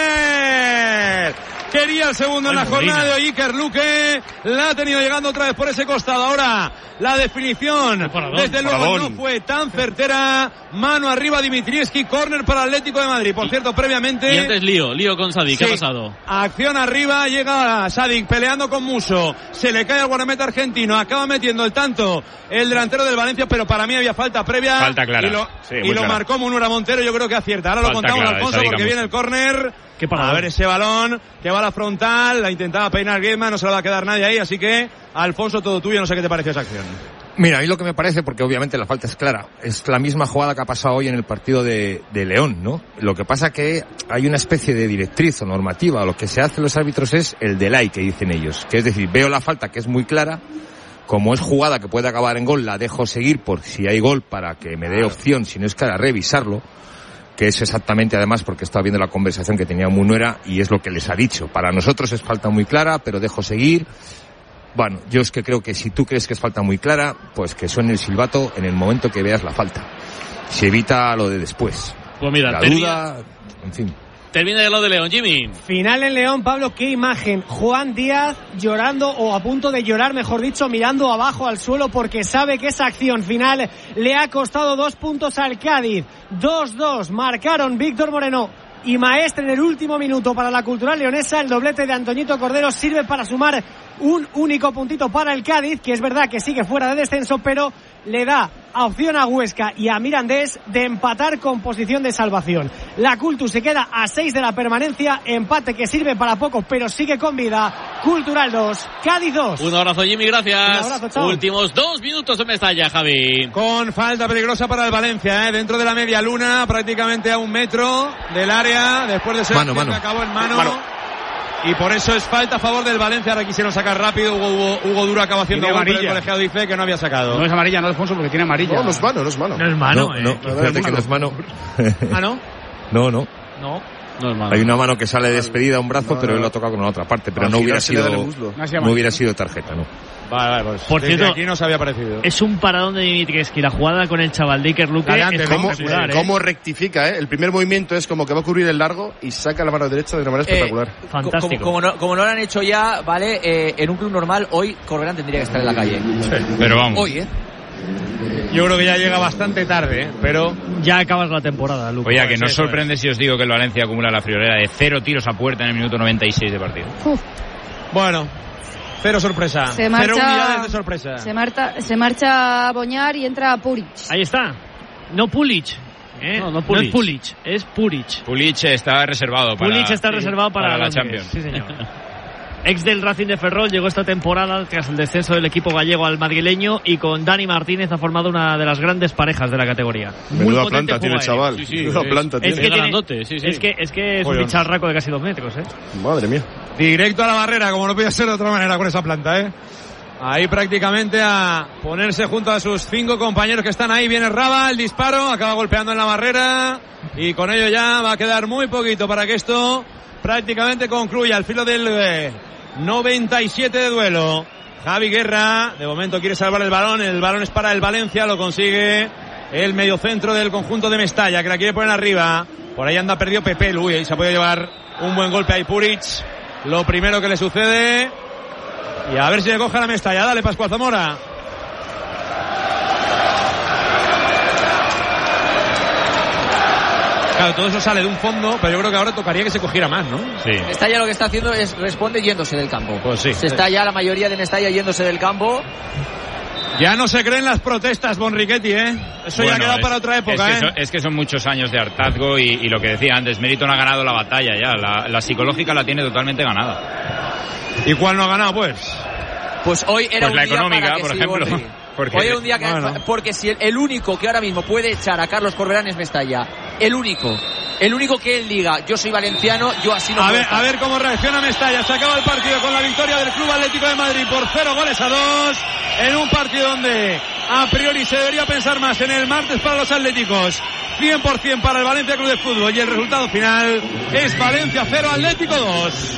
córner. Quería el segundo en la jornada de hoy Iker Luque, la ha tenido llegando otra vez por ese costado. Ahora la definición, desde luego no fue tan certera. Mano arriba Dimitrievski, córner para el Atlético de Madrid. Por cierto, previamente... Y antes lío, lío con Sadik, ¿qué sí. ha pasado? Acción arriba, llega Sadik peleando con Muso, se le cae al guardameta argentino, acaba metiendo el tanto el delantero del Valencia, pero para mí había falta previa. Falta clara. Y lo, sí, y lo clara. marcó Munura Montero, yo creo que acierta. Ahora falta lo contamos, clara, Alfonso, porque viene el córner. A ver ese balón que va a la frontal, la intentaba peinar Griezmann, no se le va a quedar nadie ahí, así que Alfonso, todo tuyo, no sé qué te pareció esa acción. Mira, a mí lo que me parece, porque obviamente la falta es clara, es la misma jugada que ha pasado hoy en el partido de, de León, ¿no? Lo que pasa que hay una especie de directriz o normativa, lo que se hace los árbitros es el delay que dicen ellos, que es decir, veo la falta que es muy clara, como es jugada que puede acabar en gol, la dejo seguir por si hay gol para que me dé opción, si no es clara, revisarlo, que es exactamente además porque estaba viendo la conversación que tenía Munuera y es lo que les ha dicho. Para nosotros es falta muy clara, pero dejo seguir. Bueno, yo es que creo que si tú crees que es falta muy clara, pues que suene el silbato en el momento que veas la falta. Se evita lo de después. Pues mira, la termina, duda, en fin. Termina ya lo de León, Jimmy. Final en León, Pablo, qué imagen. Juan Díaz llorando, o a punto de llorar, mejor dicho, mirando abajo al suelo porque sabe que esa acción final le ha costado dos puntos al Cádiz. dos dos, marcaron Víctor Moreno y Maestre en el último minuto para la Cultural Leonesa. El doblete de Antoñito Cordero sirve para sumar un único puntito para el Cádiz, que es verdad que sigue fuera de descenso, pero le da opción a Huesca y a Mirandés de empatar con posición de salvación. La Cultu se queda a seis de la permanencia, empate que sirve para poco, pero sigue con vida. Cultural dos, Cádiz dos. Un abrazo, Jimmy, gracias. Un abrazo, chao. Últimos dos minutos de Mestalla, Javi. Con falta peligrosa para el Valencia, ¿eh? Dentro de la media luna, prácticamente a un metro del área, después de ser mano, mano. que acabó en mano. mano. Y por eso es falta a favor del Valencia. Ahora quisieron sacar rápido. Hugo, Hugo, Hugo Duro acaba haciendo gol, pero el colegiado dice que no había sacado. No es amarilla, no, Alfonso, porque tiene amarilla. No, no es mano, no es mano. No es mano, no, eh. no, fíjate que no es mano. ¿Ah, no? No, no. No. No es mano. Hay una mano que sale despedida a un brazo, no, pero él lo ha tocado con la otra parte. Pero no hubiera sido, no hubiera sido tarjeta, ¿no? Vale, vale, pues por cierto, aquí no se había parecido. Es un paradón de Dimitrievski. La jugada con el chaval de Iker Luque es ¿Cómo, espectacular, ¿eh? ¿Cómo rectifica, eh? El primer movimiento es como que va a cubrir el largo y saca la mano derecha de una manera espectacular. Eh, Fantástico. Como, como, no, como no lo han hecho ya, ¿vale? Eh, en un club normal, hoy Corberán tendría que estar en la calle. Sí, pero vamos. Hoy, ¿eh? Yo creo que ya llega bastante tarde, ¿eh? Pero ya acabas la temporada, Luque. Oye, que nos sorprende si os digo que el Valencia acumula la friolera de cero tiros a puerta en el minuto noventa y seis de partido. Uf. Bueno, cero sorpresa. Se marcha, cero unidades de sorpresa. Se, marta, se marcha Boñar y entra Puric. Ahí está. No Pulic. ¿eh? No, no, Pulic. no es Pulic, es Puric. Pulic está reservado para, Pulic está sí, reservado para, para la Londres. Champions. Sí, señor. Ex del Racing de Ferrol, llegó esta temporada tras el descenso del equipo gallego al madrileño y con Dani Martínez ha formado una de las grandes parejas de la categoría. Menuda planta tiene el chaval. Sí, sí, Menuda sí. planta es tiene. Que tiene sí, sí. Es que es, que es un bicharraco de casi dos metros, ¿eh? Madre mía. Directo a la barrera, como no podía ser de otra manera con esa planta, ¿eh? ahí prácticamente a ponerse junto a sus cinco compañeros que están ahí. Viene Raba, el disparo, acaba golpeando en la barrera y con ello ya va a quedar muy poquito para que esto prácticamente concluya al filo del eh, noventa y siete de duelo. Javi Guerra, de momento quiere salvar el balón, el balón es para el Valencia, lo consigue el mediocentro del conjunto de Mestalla, que la quiere poner arriba. Por ahí anda perdido Pepe, uy, ahí se ha podido llevar un buen golpe ahí Puric. Lo primero que le sucede. Y a ver si le coge a la Mestalla. Dale, Pascual Zamora. Claro, todo eso sale de un fondo, pero yo creo que ahora tocaría que se cogiera más, ¿no? Sí. Mestalla lo que está haciendo es responde yéndose del campo. Pues sí. Se está ya la mayoría de Mestalla yéndose del campo. Ya no se creen las protestas, Bonrichetti, ¿eh? Eso bueno, ya ha quedado es, para otra época, es que ¿eh? Son, es que son muchos años de hartazgo y, y lo que decía antes, Mérito no ha ganado la batalla ya. La, la psicológica la tiene totalmente ganada. ¿Y cuál no ha ganado, pues? Pues hoy era pues un la día económica, para que por sí, ejemplo. Porque, hoy era un día que... Bueno. Porque si el, el único que ahora mismo puede echar a Carlos Corberán es Mestalla. El único. El único que él diga, yo soy valenciano, yo así no a puedo ver, estar. A ver cómo reacciona Mestalla. Se acaba el partido con la victoria del Club Atlético de Madrid por cero goles a dos. En un partido donde a priori se debería pensar más en el martes para los atléticos. cien por ciento para el Valencia Club de Fútbol. Y el resultado final es Valencia cero, Atlético dos.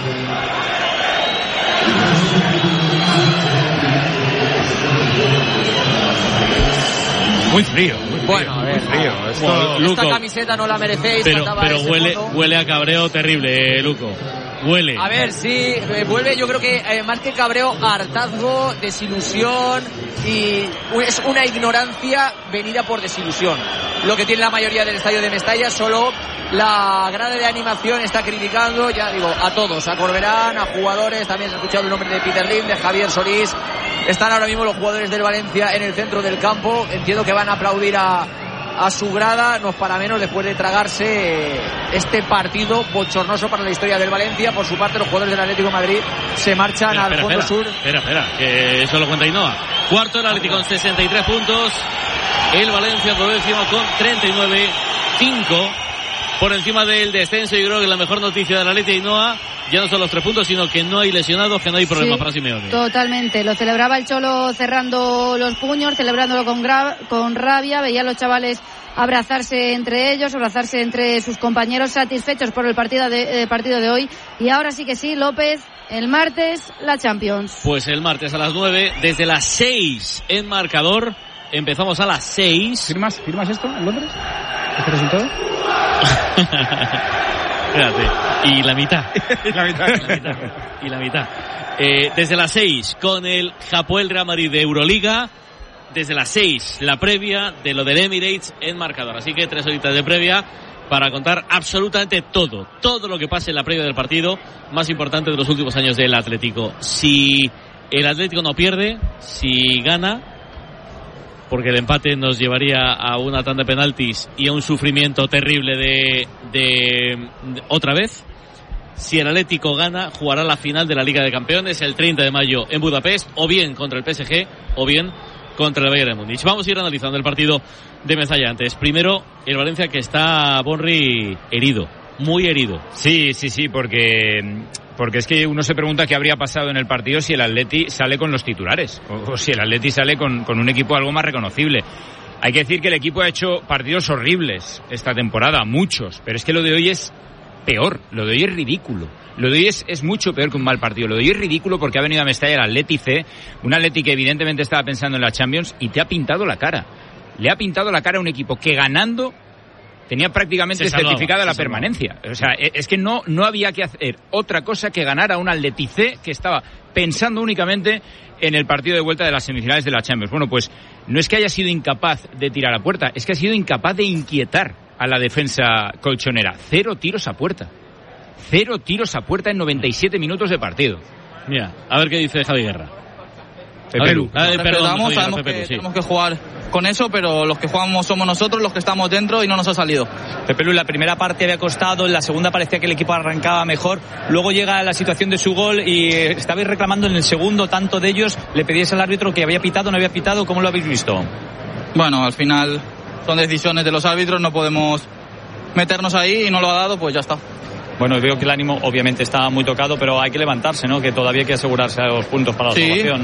Muy frío, muy frío. Bueno, a ver, muy frío. No. Esto... Bueno, Luco, esta camiseta no la merecéis. Pero, pero huele, fondo. huele a cabreo terrible, eh, Luco. Huele. A ver, sí, eh, vuelve yo creo que eh, más que cabreo, hartazgo, desilusión y es una ignorancia venida por desilusión. Lo que tiene la mayoría del estadio de Mestalla, solo la grada de animación está criticando, ya digo, a todos, a Corberán, a jugadores, también se ha escuchado el nombre de Peter Lim, de Javier Solís. Están ahora mismo los jugadores del Valencia en el centro del campo, entiendo que van a aplaudir a a su grada, no es para menos después de tragarse este partido bochornoso para la historia del Valencia. Por su parte, los jugadores del Atlético de Madrid se marchan espera, al espera, fondo espera, sur. Espera, espera, que eso lo cuenta Ainhoa. Cuarto el Atlético con sesenta y tres puntos, el Valencia duodécimo con treinta y nueve, cinco por encima del descenso. Y creo que la mejor noticia del Atlético, Ainhoa, ya no son los tres puntos, sino que no hay lesionados, que no hay problemas sí, para Simeone. Totalmente, lo celebraba el Cholo cerrando los puños, celebrándolo con, gra- con rabia, veía a los chavales abrazarse entre ellos, abrazarse entre sus compañeros, satisfechos por el partido de, eh, partido de hoy. Y ahora sí que sí, López, el martes, la Champions. Pues el martes a las nueve, desde las seis en marcador, empezamos a las seis. ¿Firmas, firmas esto en Londres? ¿Este resultado? Espérate, y la mitad. y la mitad. y la mitad. Y la mitad. Eh, desde las seis con el Hapoel Real Madrid de Euroliga. Desde las seis la previa de lo del Emirates en marcador. Así que tres horitas de previa para contar absolutamente todo. Todo lo que pase en la previa del partido más importante de los últimos años del Atlético. Si el Atlético no pierde, si gana, porque el empate nos llevaría a una tanda de penaltis y a un sufrimiento terrible de, de, de otra vez. Si el Atlético gana, jugará la final de la Liga de Campeones el treinta de mayo en Budapest, o bien contra el P S G, o bien contra el Bayern de Múnich. Vamos a ir analizando el partido de Mestalla antes. Primero, el Valencia, que está, Bonri, herido, muy herido. Sí, sí, sí, porque... Porque es que uno se pregunta qué habría pasado en el partido si el Atleti sale con los titulares, o, o si el Atleti sale con, con un equipo algo más reconocible. Hay que decir que el equipo ha hecho partidos horribles esta temporada, muchos, pero es que lo de hoy es peor, lo de hoy es ridículo. Lo de hoy es, es mucho peor que un mal partido. Lo de hoy es ridículo porque ha venido a Mestalla el Atleti C, un Atleti que evidentemente estaba pensando en la Champions y te ha pintado la cara. Le ha pintado la cara a un equipo que ganando tenía prácticamente certificada la permanencia. O sea, es que no, no había que hacer otra cosa que ganar a un Atleti C que estaba pensando únicamente en el partido de vuelta de las semifinales de la Champions. Bueno, pues no es que haya sido incapaz de tirar a puerta, es que ha sido incapaz de inquietar a la defensa colchonera. Cero tiros a puerta. Cero tiros a puerta en noventa y siete minutos de partido. Mira, a ver qué dice Javi Guerra. Pepe Lu. Ah, eh, perdón, sabemos Javi, que Pepe, sí. tenemos que jugar con eso, pero los que jugamos somos nosotros, los que estamos dentro, y no nos ha salido. Pepe Lu, la primera parte había costado, en la segunda parecía que el equipo arrancaba mejor, luego llega la situación de su gol y estabais reclamando en el segundo, tanto de ellos, le pedíais al árbitro que había pitado, no había pitado, ¿cómo lo habéis visto? Bueno, al final son decisiones de los árbitros, no podemos meternos ahí y no lo ha dado, pues ya está. Bueno, veo que el ánimo obviamente está muy tocado, pero hay que levantarse, ¿no? Que todavía hay que asegurarse a los puntos para la sí, salvación, ¿no?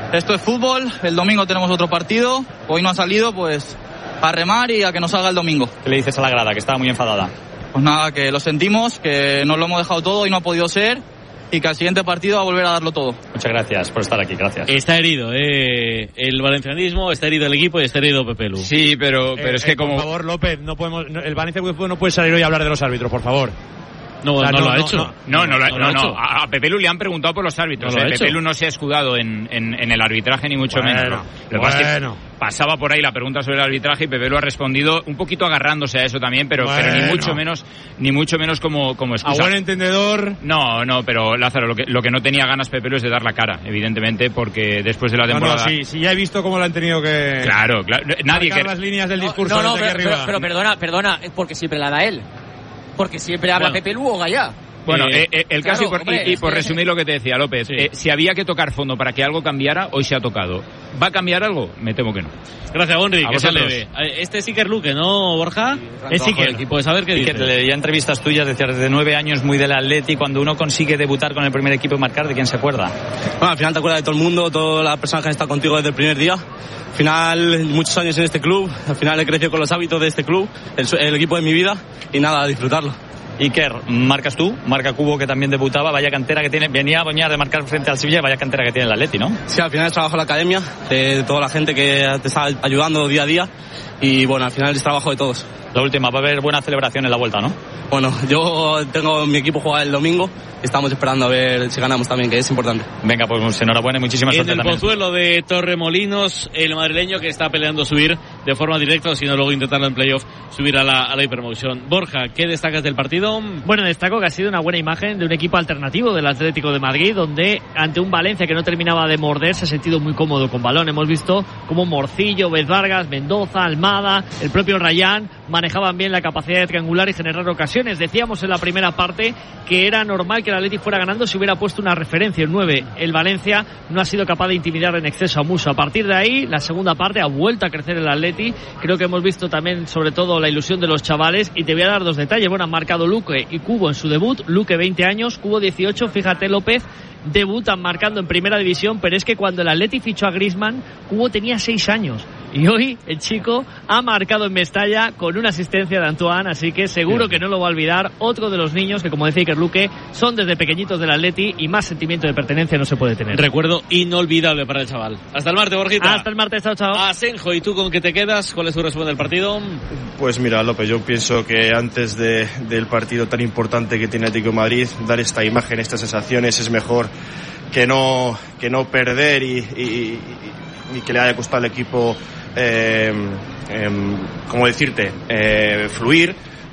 esto es fútbol, el domingo tenemos otro partido, hoy no ha salido, pues a remar y a que nos salga el domingo. ¿Qué le dices a la grada, que estaba muy enfadada? Pues nada, que lo sentimos, que nos lo hemos dejado todo y no ha podido ser, y que al siguiente partido va a volver a darlo todo. Muchas gracias por estar aquí, gracias. Está herido eh, el valencianismo, está herido el equipo y está herido Pepe Lu. Sí, pero, pero eh, es que eh, como... Por favor, López, no podemos, no, el Valencia no puede salir hoy a hablar de los árbitros, por favor. No, o sea, no, no lo ha hecho. No, no, no, no, lo ha no, hecho. no. A Pepe Lu le han preguntado por los árbitros. No lo eh. ha Pepe hecho. Lu no se ha escudado en, en, en el arbitraje, ni mucho Bueno, menos. Lo que pasa es que bueno. pasaba por ahí la pregunta sobre el arbitraje y Pepe Lu ha respondido un poquito agarrándose a eso también, pero, Bueno. pero ni mucho menos, ni mucho menos como, como excusa. A buen entendedor. No, no, pero Lázaro, lo que, lo que no tenía ganas Pepe Lu es de dar la cara, evidentemente, porque después de la temporada... No, no, sí, sí, ya he visto cómo lo han tenido que... Claro, claro. Nadie marcar que... las líneas del discurso No, no, desde pero, aquí pero, arriba. pero perdona, perdona, porque siempre la da él. Porque siempre habla Bueno. Pepe Lu o Gallá. Bueno, Eh, eh, eh, el caso, claro, y por, hombre, y- y es por que- resumir lo que te decía López, Sí. eh, si había que tocar fondo para que algo cambiara, hoy se ha tocado. ¿Va a cambiar algo? Me temo que no. Gracias, Bonri, A que se vosotros. leve. Eh, Este es Iker Luque, ¿no, Borja? Es Trabajo de Iker. equipo. Pues a ver qué Y que dice. te leía entrevistas tuyas, decías desde nueve años muy del Atleti, cuando uno consigue debutar con el primer equipo y marcar, ¿de quién se acuerda? Bueno, al final te acuerdas de todo el mundo, todas las personas que han estado contigo desde el primer día. Al final, muchos años en este club. Al final he crecido con los hábitos de este club, el, su- el equipo de mi vida. Y nada, a disfrutarlo. Iker, marcas tú, marca Cubo, que también debutaba, vaya cantera que tiene, venía a Boñar de marcar frente al Sevilla, vaya cantera que tiene el Atleti, ¿no? Sí, al final es trabajo en la academia, de toda la gente que te está ayudando día a día. Y bueno, al final es trabajo de todos. La última, va a haber buena celebración en la vuelta, ¿no? Bueno, yo tengo mi equipo jugar el domingo. Estamos esperando a ver si ganamos también, que es importante. Venga, pues enhorabuena y muchísima En suerte el también. Pozuelo de Torremolinos, el madrileño que está peleando subir de forma directa, o si no luego intentarlo en playoff, subir a la, a la Hypermotion. Borja, ¿qué destacas del partido? Bueno, destaco que ha sido una buena imagen de un equipo alternativo del Atlético de Madrid, donde ante un Valencia que no terminaba de morder se ha sentido muy cómodo con balón. Hemos visto cómo Morcillo, Vez Vargas, Mendoza, Almada, el propio Rayán manejaban bien la capacidad de triangular y generar ocasiones. Decíamos en la primera parte que era normal que el Atleti fuera ganando si hubiera puesto una referencia en nueve. El Valencia no ha sido capaz de intimidar en exceso a Musa. A partir de ahí, la segunda parte ha vuelto a crecer el Atleti. Creo que hemos visto también, sobre todo, la ilusión de los chavales. Y te voy a dar dos detalles. Bueno, han marcado Luque y Cubo en su debut. Luque veinte años, Cubo dieciocho. Fíjate, López, debutan marcando en primera división, pero es que cuando el Atleti fichó a Griezmann, Cubo tenía seis años. Y hoy el chico ha marcado en Mestalla con una asistencia de Antoine, así que seguro que no lo va a olvidar. Otro de los niños que, como decía Iker Luque, son desde pequeñitos del Atleti y más sentimiento de pertenencia no se puede tener. Recuerdo inolvidable para el chaval. Hasta el martes, Borjita. Hasta el martes, chao, chao. Asenjo, ¿y tú con qué te quedas? ¿Cuál es tu resumen del partido? Pues mira, López, yo pienso que antes de, del partido tan importante que tiene Atlético de Madrid, dar esta imagen, estas sensaciones, es mejor que no, que no perder y, y, y, y que le haya costado al equipo, eh, eh, ¿cómo decirte?, eh, fluir.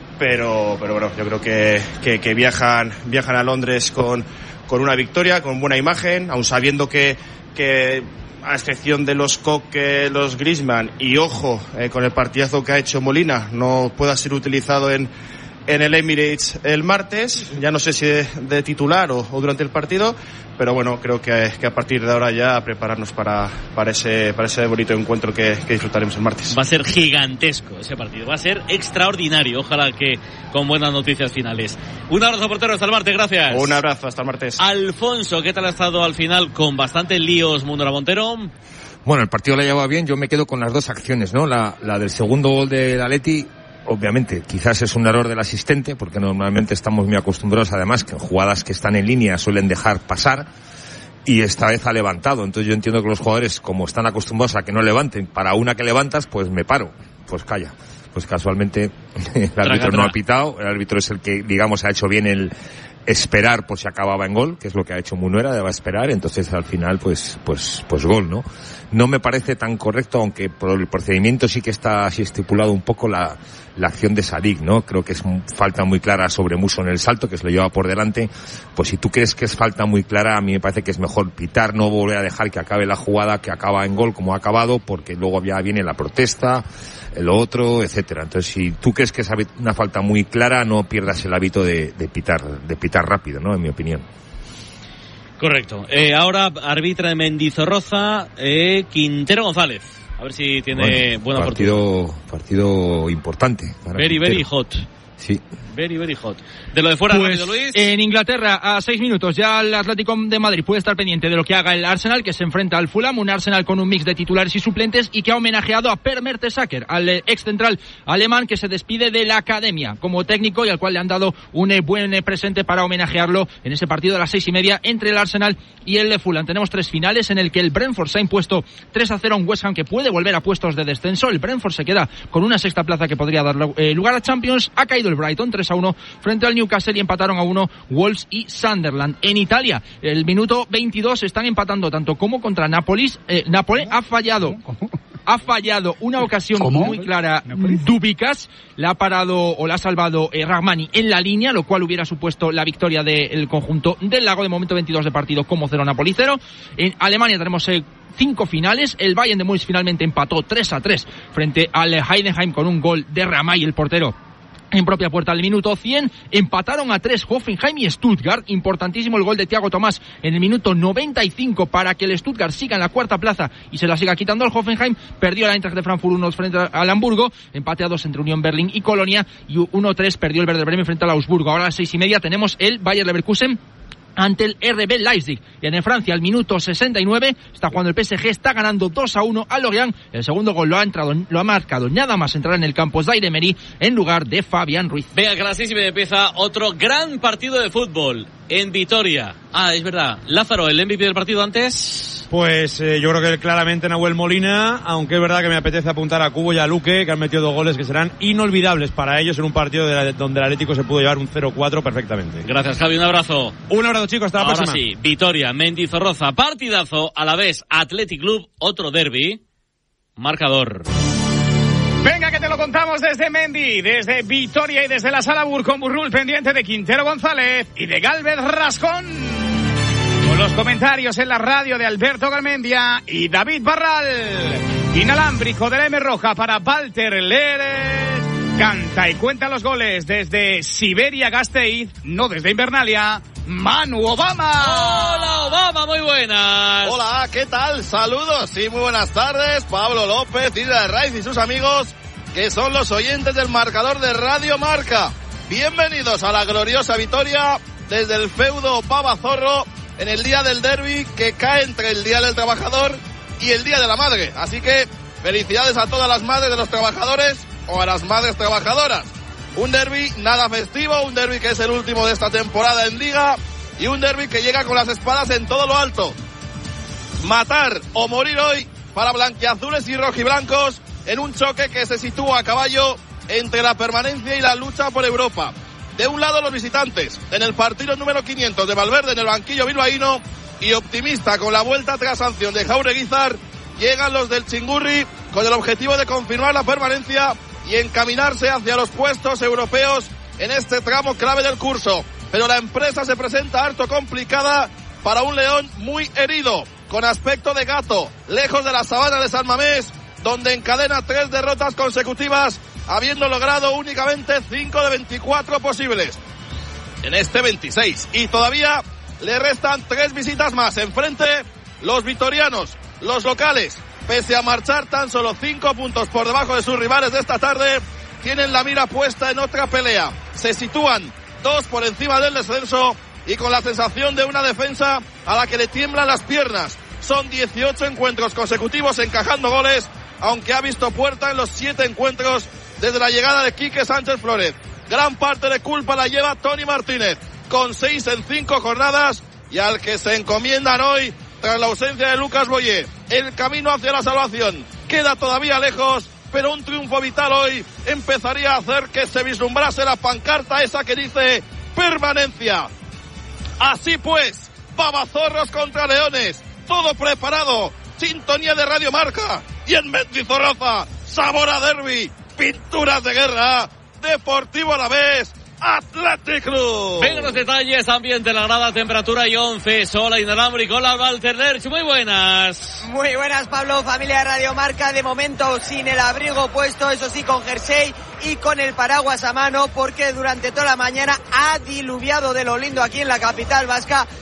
Pero, pero bueno, yo creo que, que, que viajan, viajan a Londres con, con una victoria, con buena imagen, aun sabiendo que, que a excepción de los Coque, los Griezmann, y ojo, eh, con el partidazo que ha hecho Molina, no pueda ser utilizado en, en el Emirates el martes, ya no sé si de, de titular o, o durante el partido, pero bueno, creo que, que a partir de ahora ya prepararnos para, para, ese, para ese bonito encuentro que, que disfrutaremos el martes. Va a ser gigantesco ese partido, va a ser extraordinario, ojalá que con buenas noticias finales. Un abrazo, portero, hasta el martes, gracias. Un abrazo, hasta el martes. Alfonso, ¿qué tal ha estado al final con bastantes líos Mundo Montero? Bueno, el partido lo llevaba bien, yo me quedo con las dos acciones, ¿no? La, la del segundo gol del Atleti, obviamente, quizás es un error del asistente, porque normalmente estamos muy acostumbrados, además, que en jugadas que están en línea suelen dejar pasar, y esta vez ha levantado. Entonces yo entiendo que los jugadores, como están acostumbrados a que no levanten, para una que levantas, pues me paro. Pues calla. Pues casualmente el árbitro no ha pitado, el árbitro es el que, digamos, ha hecho bien el esperar por si acababa en gol, que es lo que ha hecho Munuera, debe esperar, entonces al final pues pues pues gol, ¿no? No me parece tan correcto, aunque por el procedimiento sí que está así estipulado un poco la la acción de Sadik, ¿no? Creo que es falta muy clara sobre Muso en el salto, que se lo lleva por delante. Pues si tú crees que es falta muy clara, a mí me parece que es mejor pitar, no volver a dejar que acabe la jugada, que acaba en gol como ha acabado, porque luego ya viene la protesta, lo otro, etcétera. Entonces, si tú crees que es una falta muy clara, no pierdas el hábito de, de pitar, de pitar rápido, ¿no? En mi opinión. Correcto. Eh, ahora arbitra Mendizorroza, eh, Quintero González. A ver si tiene Bueno, buena partido, fortuna. partido importante. Para Very, Quintero. very hot. Sí. Very, very hot. De lo de fuera, pues, rápido, Luis. En Inglaterra, a seis minutos, ya el Atlético de Madrid puede estar pendiente de lo que haga el Arsenal, que se enfrenta al Fulham, un Arsenal con un mix de titulares y suplentes y que ha homenajeado a Per Mertesacker, al ex central alemán que se despide de la academia como técnico y al cual le han dado un buen presente para homenajearlo en ese partido de las seis y media entre el Arsenal y el Fulham. Tenemos tres finales en el que el Brentford se ha impuesto tres a cero a un West Ham que puede volver a puestos de descenso. El Brentford se queda con una sexta plaza que podría dar eh, lugar a Champions. Ha caído el Brighton tres a uno frente al Newcastle y empataron a uno Wolves y Sunderland. En Italia, el minuto veintidós están empatando tanto como contra Nápoles. Eh, Nápoles ha fallado. Ha fallado una ocasión ¿Cómo? muy clara. Dubicas la ha parado o la ha salvado eh, Rahmani en la línea, lo cual hubiera supuesto la victoria del conjunto del Lago. De momento veintidós de partido como cero Napoli cero. En Alemania tenemos eh, cinco finales. El Bayern de Múnich finalmente empató tres a tres frente al Heidenheim con un gol de Ramay, el portero, en propia puerta al minuto cien. Empataron a tres Hoffenheim y Stuttgart. Importantísimo el gol de Thiago Tomás en el minuto noventa y cinco para que el Stuttgart siga en la cuarta plaza y se la siga quitando al Hoffenheim. Perdió la Eintracht de Frankfurt uno frente al Hamburgo. Empate a dos entre Unión Berlín y Colonia. Y uno tres perdió el Werder Bremen frente al Augsburgo. Ahora a las seis y media tenemos el Bayer Leverkusen ante el R B Leipzig. Y en Francia, al minuto sesenta y nueve, está jugando el P S G, está ganando dos a uno a Lorient. El segundo gol lo ha entrado, lo ha marcado nada más entrar en el campo Zaire Emery en lugar de Fabián Ruiz. Venga, que a las seis y media empieza otro gran partido de fútbol en Vitoria. Ah, es verdad. Lázaro, ¿el M V P del partido antes? Pues eh, yo creo que claramente Nahuel Molina, aunque es verdad que me apetece apuntar a Cubo y a Luque, que han metido dos goles que serán inolvidables para ellos en un partido de la, donde el Atlético se pudo llevar un cero cuatro perfectamente. Gracias, Javi, un abrazo. Un abrazo, chicos, hasta la Ahora próxima. Sí, Vitoria, Mendizorroza, partidazo, a la vez Athletic Club, otro derbi, marcador. Venga, que te lo contamos desde Mendy, desde Vitoria y desde la Sala Bur con Burrul pendiente de Quintero González y de Gálvez Rascón. Con los comentarios en la radio de Alberto Garmendia y David Barral. Inalámbrico de la M Roja para Walter Leres. Canta y cuenta los goles desde Siberia Gasteiz, no desde Invernalia, Manu Obama. Hola Obama, muy buenas. Hola, ¿qué tal? Saludos y muy buenas tardes. Pablo López, Isla de Raiz y sus amigos, que son los oyentes del marcador de Radio Marca. Bienvenidos a la gloriosa Vitoria desde el feudo Pavazorro en el día del derbi que cae entre el Día del Trabajador y el Día de la Madre. Así que felicidades a todas las madres de los trabajadores o a las madres trabajadoras. Un derbi nada festivo, un derbi que es el último de esta temporada en Liga y un derbi que llega con las espadas en todo lo alto. Matar o morir hoy para blanquiazules y rojiblancos en un choque que se sitúa a caballo entre la permanencia y la lucha por Europa. De un lado los visitantes, en el partido número quinientos de Valverde en el banquillo bilbaíno, y optimista con la vuelta tras sanción de Jaureguizar, llegan los del Chingurri con el objetivo de confirmar la permanencia y encaminarse hacia los puestos europeos en este tramo clave del curso. Pero la empresa se presenta harto complicada para un León muy herido, con aspecto de gato, lejos de la sabana de San Mamés, donde encadena tres derrotas consecutivas, habiendo logrado únicamente cinco de veinticuatro posibles en este veintiséis. Y todavía le restan tres visitas más. Enfrente, los vitorianos, los locales, pese a marchar tan solo cinco puntos por debajo de sus rivales de esta tarde, tienen la mira puesta en otra pelea. Se sitúan dos por encima del descenso y con la sensación de una defensa a la que le tiemblan las piernas. Son dieciocho encuentros consecutivos encajando goles, aunque ha visto puerta en los siete encuentros desde la llegada de Quique Sánchez Flórez. Gran parte de culpa la lleva Tony Martínez, con seis en cinco jornadas, y al que se encomiendan hoy tras la ausencia de Lucas Boyé. El camino hacia la salvación queda todavía lejos, pero un triunfo vital hoy empezaría a hacer que se vislumbrase la pancarta esa que dice permanencia. Así pues, Babazorros contra Leones, todo preparado, sintonía de Radio Marca, y en Mendizorroza, sabor a derbi, pinturas de guerra, Deportivo Alavés, Athletic Club. Venga los detalles, ambiente, la grada, temperatura y once, sola inalámbrico. Hola, Walter Lerch, muy buenas. Muy buenas, Pablo, familia de Radio Marca. De momento sin el abrigo puesto, eso sí, con jersey y con el paraguas a mano, porque durante toda la mañana ha diluviado de lo lindo aquí en la capital vasca,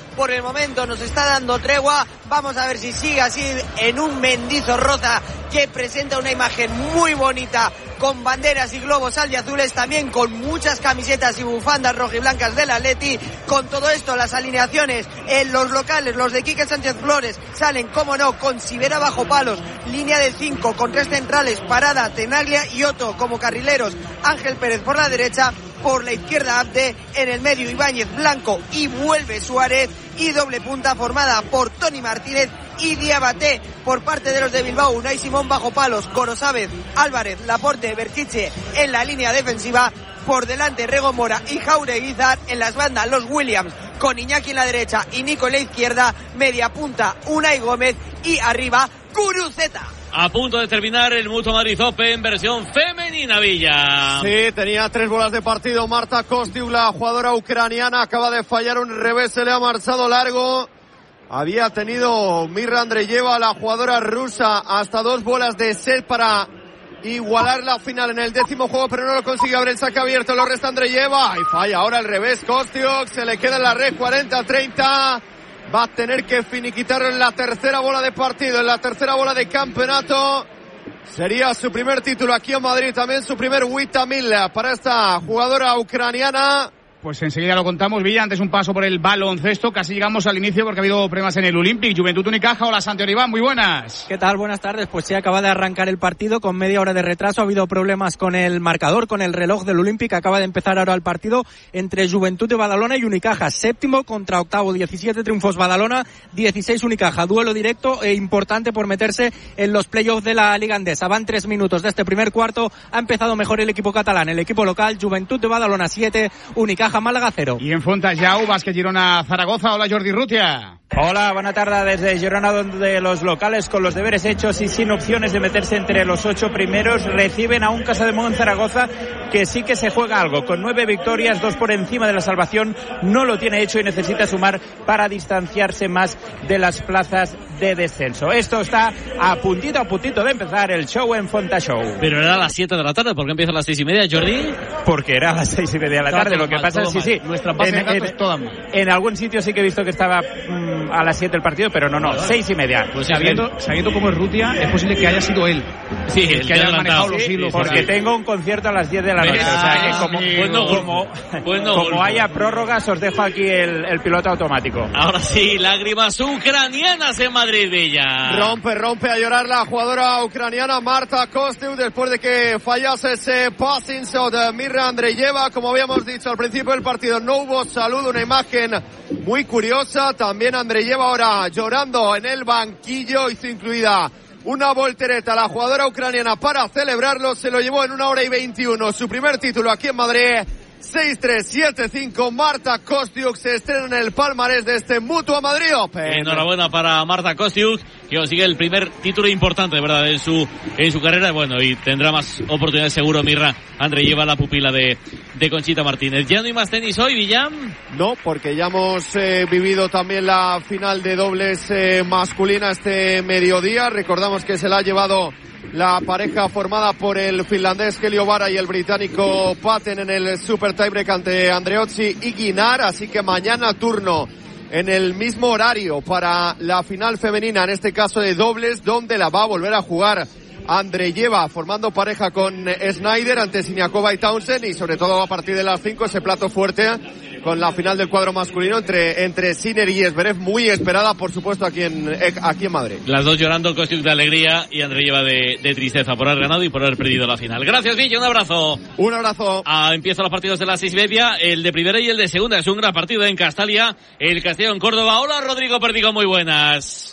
por el momento nos está dando tregua. Vamos a ver si sigue así en un Mendizorroza que presenta una imagen muy bonita con banderas y globos albiazules, también con muchas camisetas y bufandas rojiblancas del Atleti. Con todo esto, las alineaciones en los locales, los de Quique Sánchez Flores, salen, como no, con Sivera bajo palos, línea de cinco, con tres centrales, Parada, Tenaglia y Otto como carrileros, Ángel Pérez por la derecha, por la izquierda Abde, en el medio Ibáñez, Blanco y vuelve Suárez, y doble punta formada por Toni Martínez y Diabaté. Por parte de los de Bilbao, Unai Simón bajo palos, Gorosabez, Álvarez, Laporte, Berchiche en la línea defensiva. Por delante Rego Mora y Jaureguizar, en las bandas los Williams con Iñaki en la derecha y Nico en la izquierda, media punta Unai Gómez y arriba Guruceta. A punto de terminar el Mutua Madrid Open versión femenina, Villa. Sí, tenía tres bolas de partido Marta Kostyuk, la jugadora ucraniana, acaba de fallar un revés, se le ha marchado largo. Había tenido Mirra Andreyeva, la jugadora rusa, hasta dos bolas de set para igualar la final en el décimo juego, pero no lo consigue. Abre el saque abierto, lo resta Andreyeva y falla ahora el revés Kostyuk, se le queda en la red cuarenta a treinta. Va a tener que finiquitarlo en la tercera bola de partido, en la tercera bola de campeonato. Sería su primer título aquí en Madrid, también su primer Wita Mil para esta jugadora ucraniana. Pues enseguida lo contamos, Villa. Antes un paso por el baloncesto. Casi llegamos al inicio porque ha habido problemas en el Olympic. Juventud Unicaja. Hola, Santi Oliván. Muy buenas. ¿Qué tal? Buenas tardes. Pues sí, acaba de arrancar el partido con media hora de retraso. Ha habido problemas con el marcador, con el reloj del Olympic. Acaba de empezar ahora el partido entre Juventud de Badalona y Unicaja. Séptimo contra octavo. diecisiete triunfos Badalona, dieciséis Unicaja. Duelo directo e importante por meterse en los playoffs de la Liga Andesa. Van tres minutos de este primer cuarto. Ha empezado mejor el equipo catalán. El equipo local, Juventud de Badalona siete, Unicaja Málaga cero. Y en Fontajau, Básquet Girona Zaragoza. Hola, Jordi Rutia. Hola, buena tarde desde Girona, donde los locales, con los deberes hechos y sin opciones de meterse entre los ocho primeros, reciben a un Casademont Zaragoza que sí que se juega algo. Con nueve victorias, dos por encima de la salvación, no lo tiene hecho y necesita sumar para distanciarse más de las plazas de descenso. Esto está a puntito a puntito de empezar el show en Fontajau. Pero era a las siete de la tarde, ¿por qué empieza a las seis y media, Jordi? Porque era a las seis y media de la tarde. Lo que mal, pasa es que sí, sí. Nuestra base en, de datos en, toda mal. En algún sitio sí que he visto que estaba mmm, a las siete el partido, pero no, no, seis y media. Pues sabiendo, sabiendo cómo es Rutia, es posible que haya sido él. Sí, el, el que haya manejado los sí, hilos. Porque tengo un concierto a las diez de la noche. Ah, o sea que como, pues no, como, pues no, como haya prórrogas, os dejo aquí el, el piloto automático. Ahora sí, lágrimas ucranianas en Madrid, Villa. Rompe, rompe a llorar la jugadora ucraniana Marta Kostyuk después de que fallase ese passing shot de Mirra Andreyeva. Como habíamos dicho al principio del partido, no hubo saludo, una imagen muy curiosa. También Andreyeva ahora llorando en el banquillo, hizo incluida una voltereta la jugadora ucraniana para celebrarlo. Se lo llevó en una hora y veintiuno, su primer título aquí en Madrid. seis tres siete cinco, Marta Kostyuk se estrena en el palmarés de este Mutua Madrid Open. Enhorabuena para Marta Kostyuk, que consigue el primer título importante, de verdad, en su en su carrera. Bueno, y tendrá más oportunidades seguro Mirra Andreyeva, la pupila de, de Conchita Martínez. ¿Ya no hay más tenis hoy, Villam? No, porque ya hemos eh, vivido también la final de dobles eh, masculina este mediodía. Recordamos que se la ha llevado la pareja formada por el finlandés Kelly Ovara y el británico Patten en el Super Tiebreak ante Andreozzi y Guinar. Así que mañana turno en el mismo horario para la final femenina, en este caso de dobles, donde la va a volver a jugar Andreyeva, formando pareja con Snyder ante Siniakova y Townsend, y sobre todo a partir de las cinco ese plato fuerte con la final del cuadro masculino entre entre Sinner y Zverev, muy esperada por supuesto aquí en aquí en Madrid. Las dos llorando, Kostyuk de alegría y Andreyeva de, de tristeza por haber ganado y por haber perdido la final. Gracias, Villa, un abrazo. Un abrazo. Ah, empiezan los partidos de las seis y media, el de primera y el de segunda. Es un gran partido en Castalia, el Castellón Córdoba. Hola, Rodrigo Perdigo, muy buenas.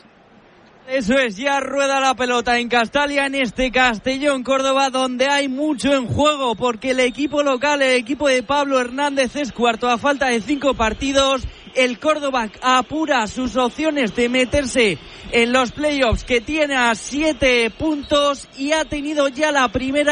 Eso es, ya rueda la pelota en Castalia, en este Castellón Córdoba, donde hay mucho en juego, porque el equipo local, el equipo de Pablo Hernández, es cuarto a falta de cinco partidos. El Córdoba apura sus opciones de meterse en los playoffs, que tiene a siete puntos y ha tenido ya la primera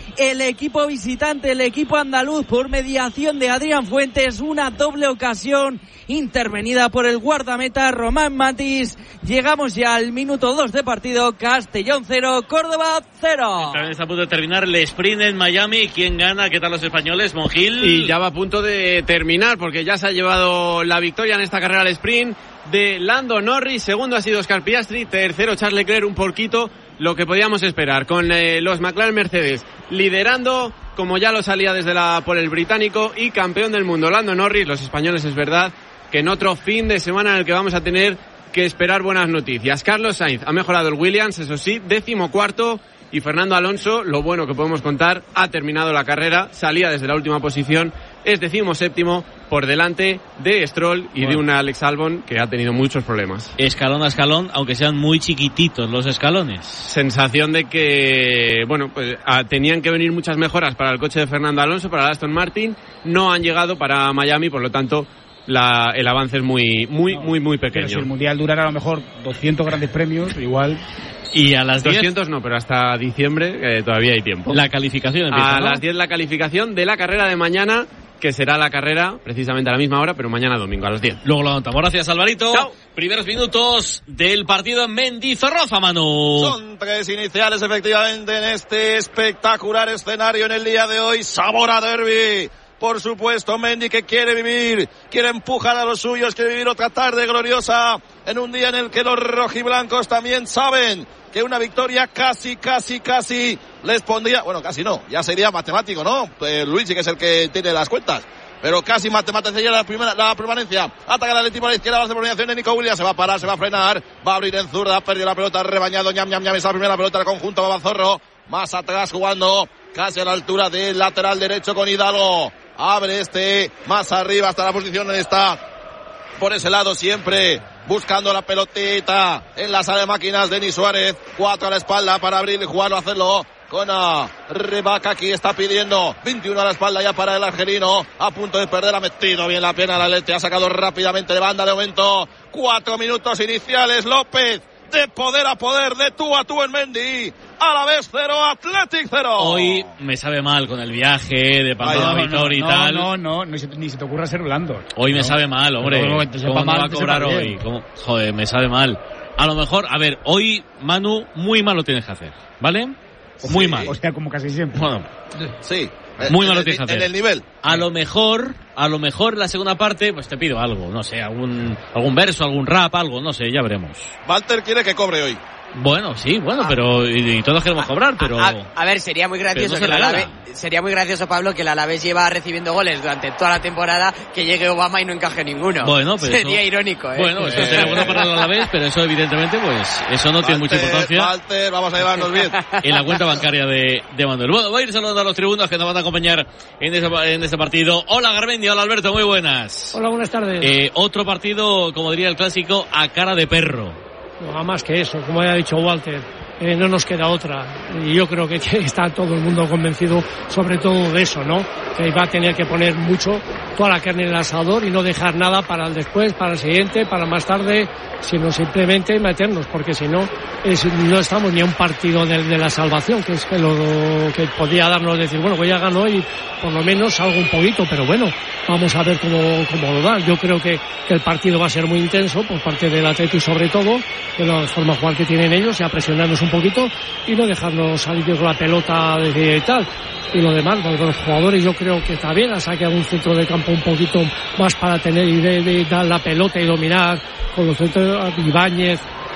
el equipo visitante, el equipo andaluz, por mediación de Adrián Fuentes, una doble ocasión intervenida por el guardameta Román Matis. Llegamos ya al minuto dos de partido. Castellón cero, Córdoba cero. También está a punto de terminar el sprint en Miami. ¿Quién gana? ¿Qué tal los españoles? Monjil. Y ya va a punto de terminar porque ya se ha llevado la victoria en esta carrera al sprint de Lando Norris. Segundo ha sido Oscar Piastri. Tercero Charles Leclerc, un poquito lo que podíamos esperar, con eh, los McLaren Mercedes liderando, como ya lo salía desde la por el británico, y campeón del mundo Lando Norris. Los españoles, es verdad que en otro fin de semana en el que vamos a tener que esperar buenas noticias. Carlos Sainz ha mejorado el Williams, eso sí, décimo cuarto, y Fernando Alonso, lo bueno que podemos contar, ha terminado la carrera, salía desde la última posición, es decimo séptimo, por delante de Stroll y bueno, de un Alex Albon que ha tenido muchos problemas. Escalón a escalón, aunque sean muy chiquititos los escalones. Sensación de que, bueno, pues a, tenían que venir muchas mejoras para el coche de Fernando Alonso, para el Aston Martin, no han llegado para Miami, por lo tanto La, el avance es muy, muy, no, muy, muy pequeño. Pero si el Mundial durara a lo mejor doscientos grandes premios, igual... Y a las doscientos no, pero hasta diciembre eh, todavía hay tiempo. La calificación empieza, A ¿no? las diez la calificación de la carrera de mañana, que será la carrera precisamente a la misma hora, pero mañana domingo a las diez. Luego lo anotamos. Gracias, Alvarito. Chao. Primeros minutos del partido en Mendizorroza, Manu. Son tres iniciales efectivamente en este espectacular escenario en el día de hoy. Sabor a derbi. Por supuesto, Mendy, que quiere vivir, quiere empujar a los suyos, quiere vivir otra tarde gloriosa en un día en el que los rojiblancos también saben que una victoria casi, casi, casi les pondría, bueno, casi no, ya sería matemático, ¿no? Eh, Luigi, que es el que tiene las cuentas, pero casi matemática sería la primera, la permanencia. Ataca el Atlético a la izquierda, va a hacer pronunciación de Nico Williams, se va a parar, se va a frenar, va a abrir en zurda, perdió la pelota, rebañado, ñam, ñam, ñam, esa primera pelota del conjunto, va Zorro, más atrás jugando, casi a la altura del lateral derecho con Hidalgo. Abre este más arriba hasta la posición donde está, por ese lado siempre buscando la pelotita en la sala de máquinas. Denis Suárez, cuatro a la espalda para abrir y jugarlo, hacerlo con a Rebaca. Aquí está pidiendo veintiuno a la espalda ya para el argelino, a punto de perder, ha metido bien la pierna la Lete, ha sacado rápidamente de banda de momento. Cuatro minutos iniciales, López, de poder a poder, de tú a tú en Mendy. A la vez cero, Athletic cero. Hoy me sabe mal con el viaje de Pamplona a Vitoria no, y tal. No, no, no, ni se, ni se te ocurra ser blando. Hoy no. me sabe mal, hombre. No, ¿Cómo no mal, va a cobrar hoy? ¿Cómo? Joder, me sabe mal. A lo mejor, a ver, hoy, Manu, muy mal lo tienes que hacer, ¿vale? Muy sí. mal. O sea, como casi siempre. Bueno, sí. Muy mal lo tienes que hacer. En el nivel. A lo mejor, a lo mejor la segunda parte, pues te pido algo, no sé, algún, algún verso, algún rap, algo, no sé, ya veremos. Walter quiere que cobre hoy. Bueno, sí, bueno, pero y, y todos queremos cobrar, pero... A, a ver, sería muy gracioso no que el Alavés, sería muy gracioso, Pablo, que el Alavés lleva recibiendo goles durante toda la temporada, que llegue Obama y no encaje ninguno. Bueno, pero sería eso, irónico, ¿eh? Bueno, eso sería bueno para el Alavés, pero eso evidentemente, pues, eso no Walter, tiene mucha importancia. Walter, vamos a llevarnos bien. En la cuenta bancaria de, de Manuel. Bueno, voy a ir saludando a los tribunos que nos van a acompañar en este, en este partido. Hola, Garmendia, hola, Alberto, muy buenas. Hola, buenas tardes. Eh, otro partido, como diría el clásico, a cara de perro. No, más que eso, como ha dicho Walter. Eh, no nos queda otra, y yo creo que está todo el mundo convencido sobre todo de eso, ¿no? Que va a tener que poner mucho, toda la carne en el asador y no dejar nada para el después, para el siguiente, para más tarde, sino simplemente meternos, porque si no, es, no estamos ni a un partido de, de la salvación, que es que lo que podía darnos decir, bueno, pues ya ganó y por lo menos salgo un poquito, pero bueno, vamos a ver cómo, cómo lo da. Yo creo que, que el partido va a ser muy intenso por parte del Atleti sobre todo, de la forma de jugar que tienen ellos, ya presionarnos un poquito y no dejarnos salir con la pelota de, y tal. Y lo demás, pues, los jugadores yo creo que está bien, ha sacado un centro de campo un poquito más para tener y de, de dar la pelota y dominar con los centros Ibáñez,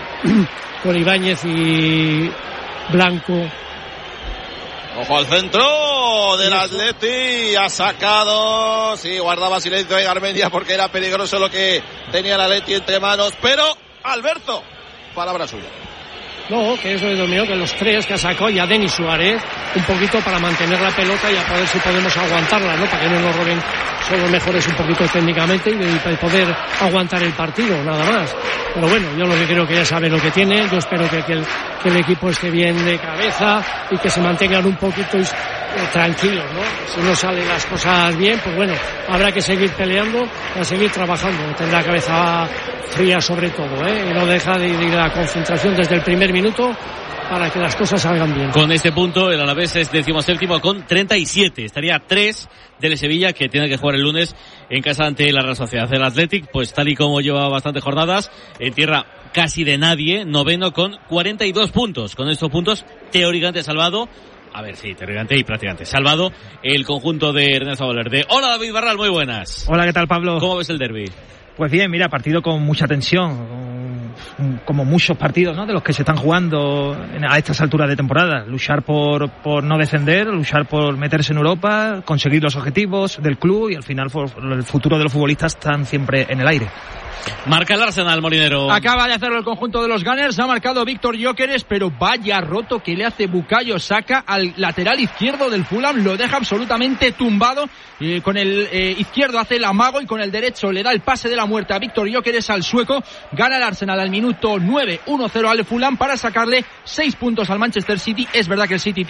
con Ibáñez y Blanco. Ojo al centro del Atleti, ha sacado, sí, guardaba silencio de Garmendia porque era peligroso lo que tenía el Atleti entre manos, pero Alberto, palabra suya. No, que eso es dominó, que los tres que ha sacado ya Denis Suárez, un poquito para mantener la pelota y a poder si podemos aguantarla, ¿no? Para que no nos roben, son los mejores un poquito técnicamente y para poder aguantar el partido, nada más. Pero bueno, yo lo que creo que ya sabe lo que tiene, yo espero que, que, el, que el equipo esté bien de cabeza y que se mantengan un poquito eh, tranquilos, ¿no? Si no salen las cosas bien, pues bueno, habrá que seguir peleando, a seguir trabajando, tener la cabeza fría sobre todo, ¿eh? Y no deja de, de la concentración desde el primer minuto para que las cosas salgan bien. Con este punto, el Alavés es decimoséptimo con treinta y siete. Estaría a tres del Sevilla, que tiene que jugar el lunes en casa ante la Real Sociedad. El Athletic, pues tal y como lleva bastantes jornadas, en tierra casi de nadie, noveno con cuarenta y dos puntos. Con estos puntos, teóricamente salvado. A ver, sí, teóricamente y prácticamente salvado el conjunto de Ernesto Valverde. Hola, David Barral, muy buenas. Hola, ¿qué tal, Pablo? ¿Cómo ves el derbi? Pues bien, mira, partido con mucha tensión, como muchos partidos, ¿no?, de los que se están jugando a estas alturas de temporada. Luchar por, por no descender, luchar por meterse en Europa, conseguir los objetivos del club y al final el futuro de los futbolistas están siempre en el aire. Marca el Arsenal, Molinero. Acaba de hacerlo el conjunto de los Gunners, ha marcado Víctor Gyökeres, pero vaya roto que le hace Bukayo Saka al lateral izquierdo del Fulham, lo deja absolutamente tumbado, eh, con el eh, izquierdo hace el amago y con el derecho le da el pase de la muerte a Víctor Gyökeres, al sueco. Gana el Arsenal al minuto nueve, uno cero al Fulham para sacarle seis puntos al Manchester City. Es verdad que el City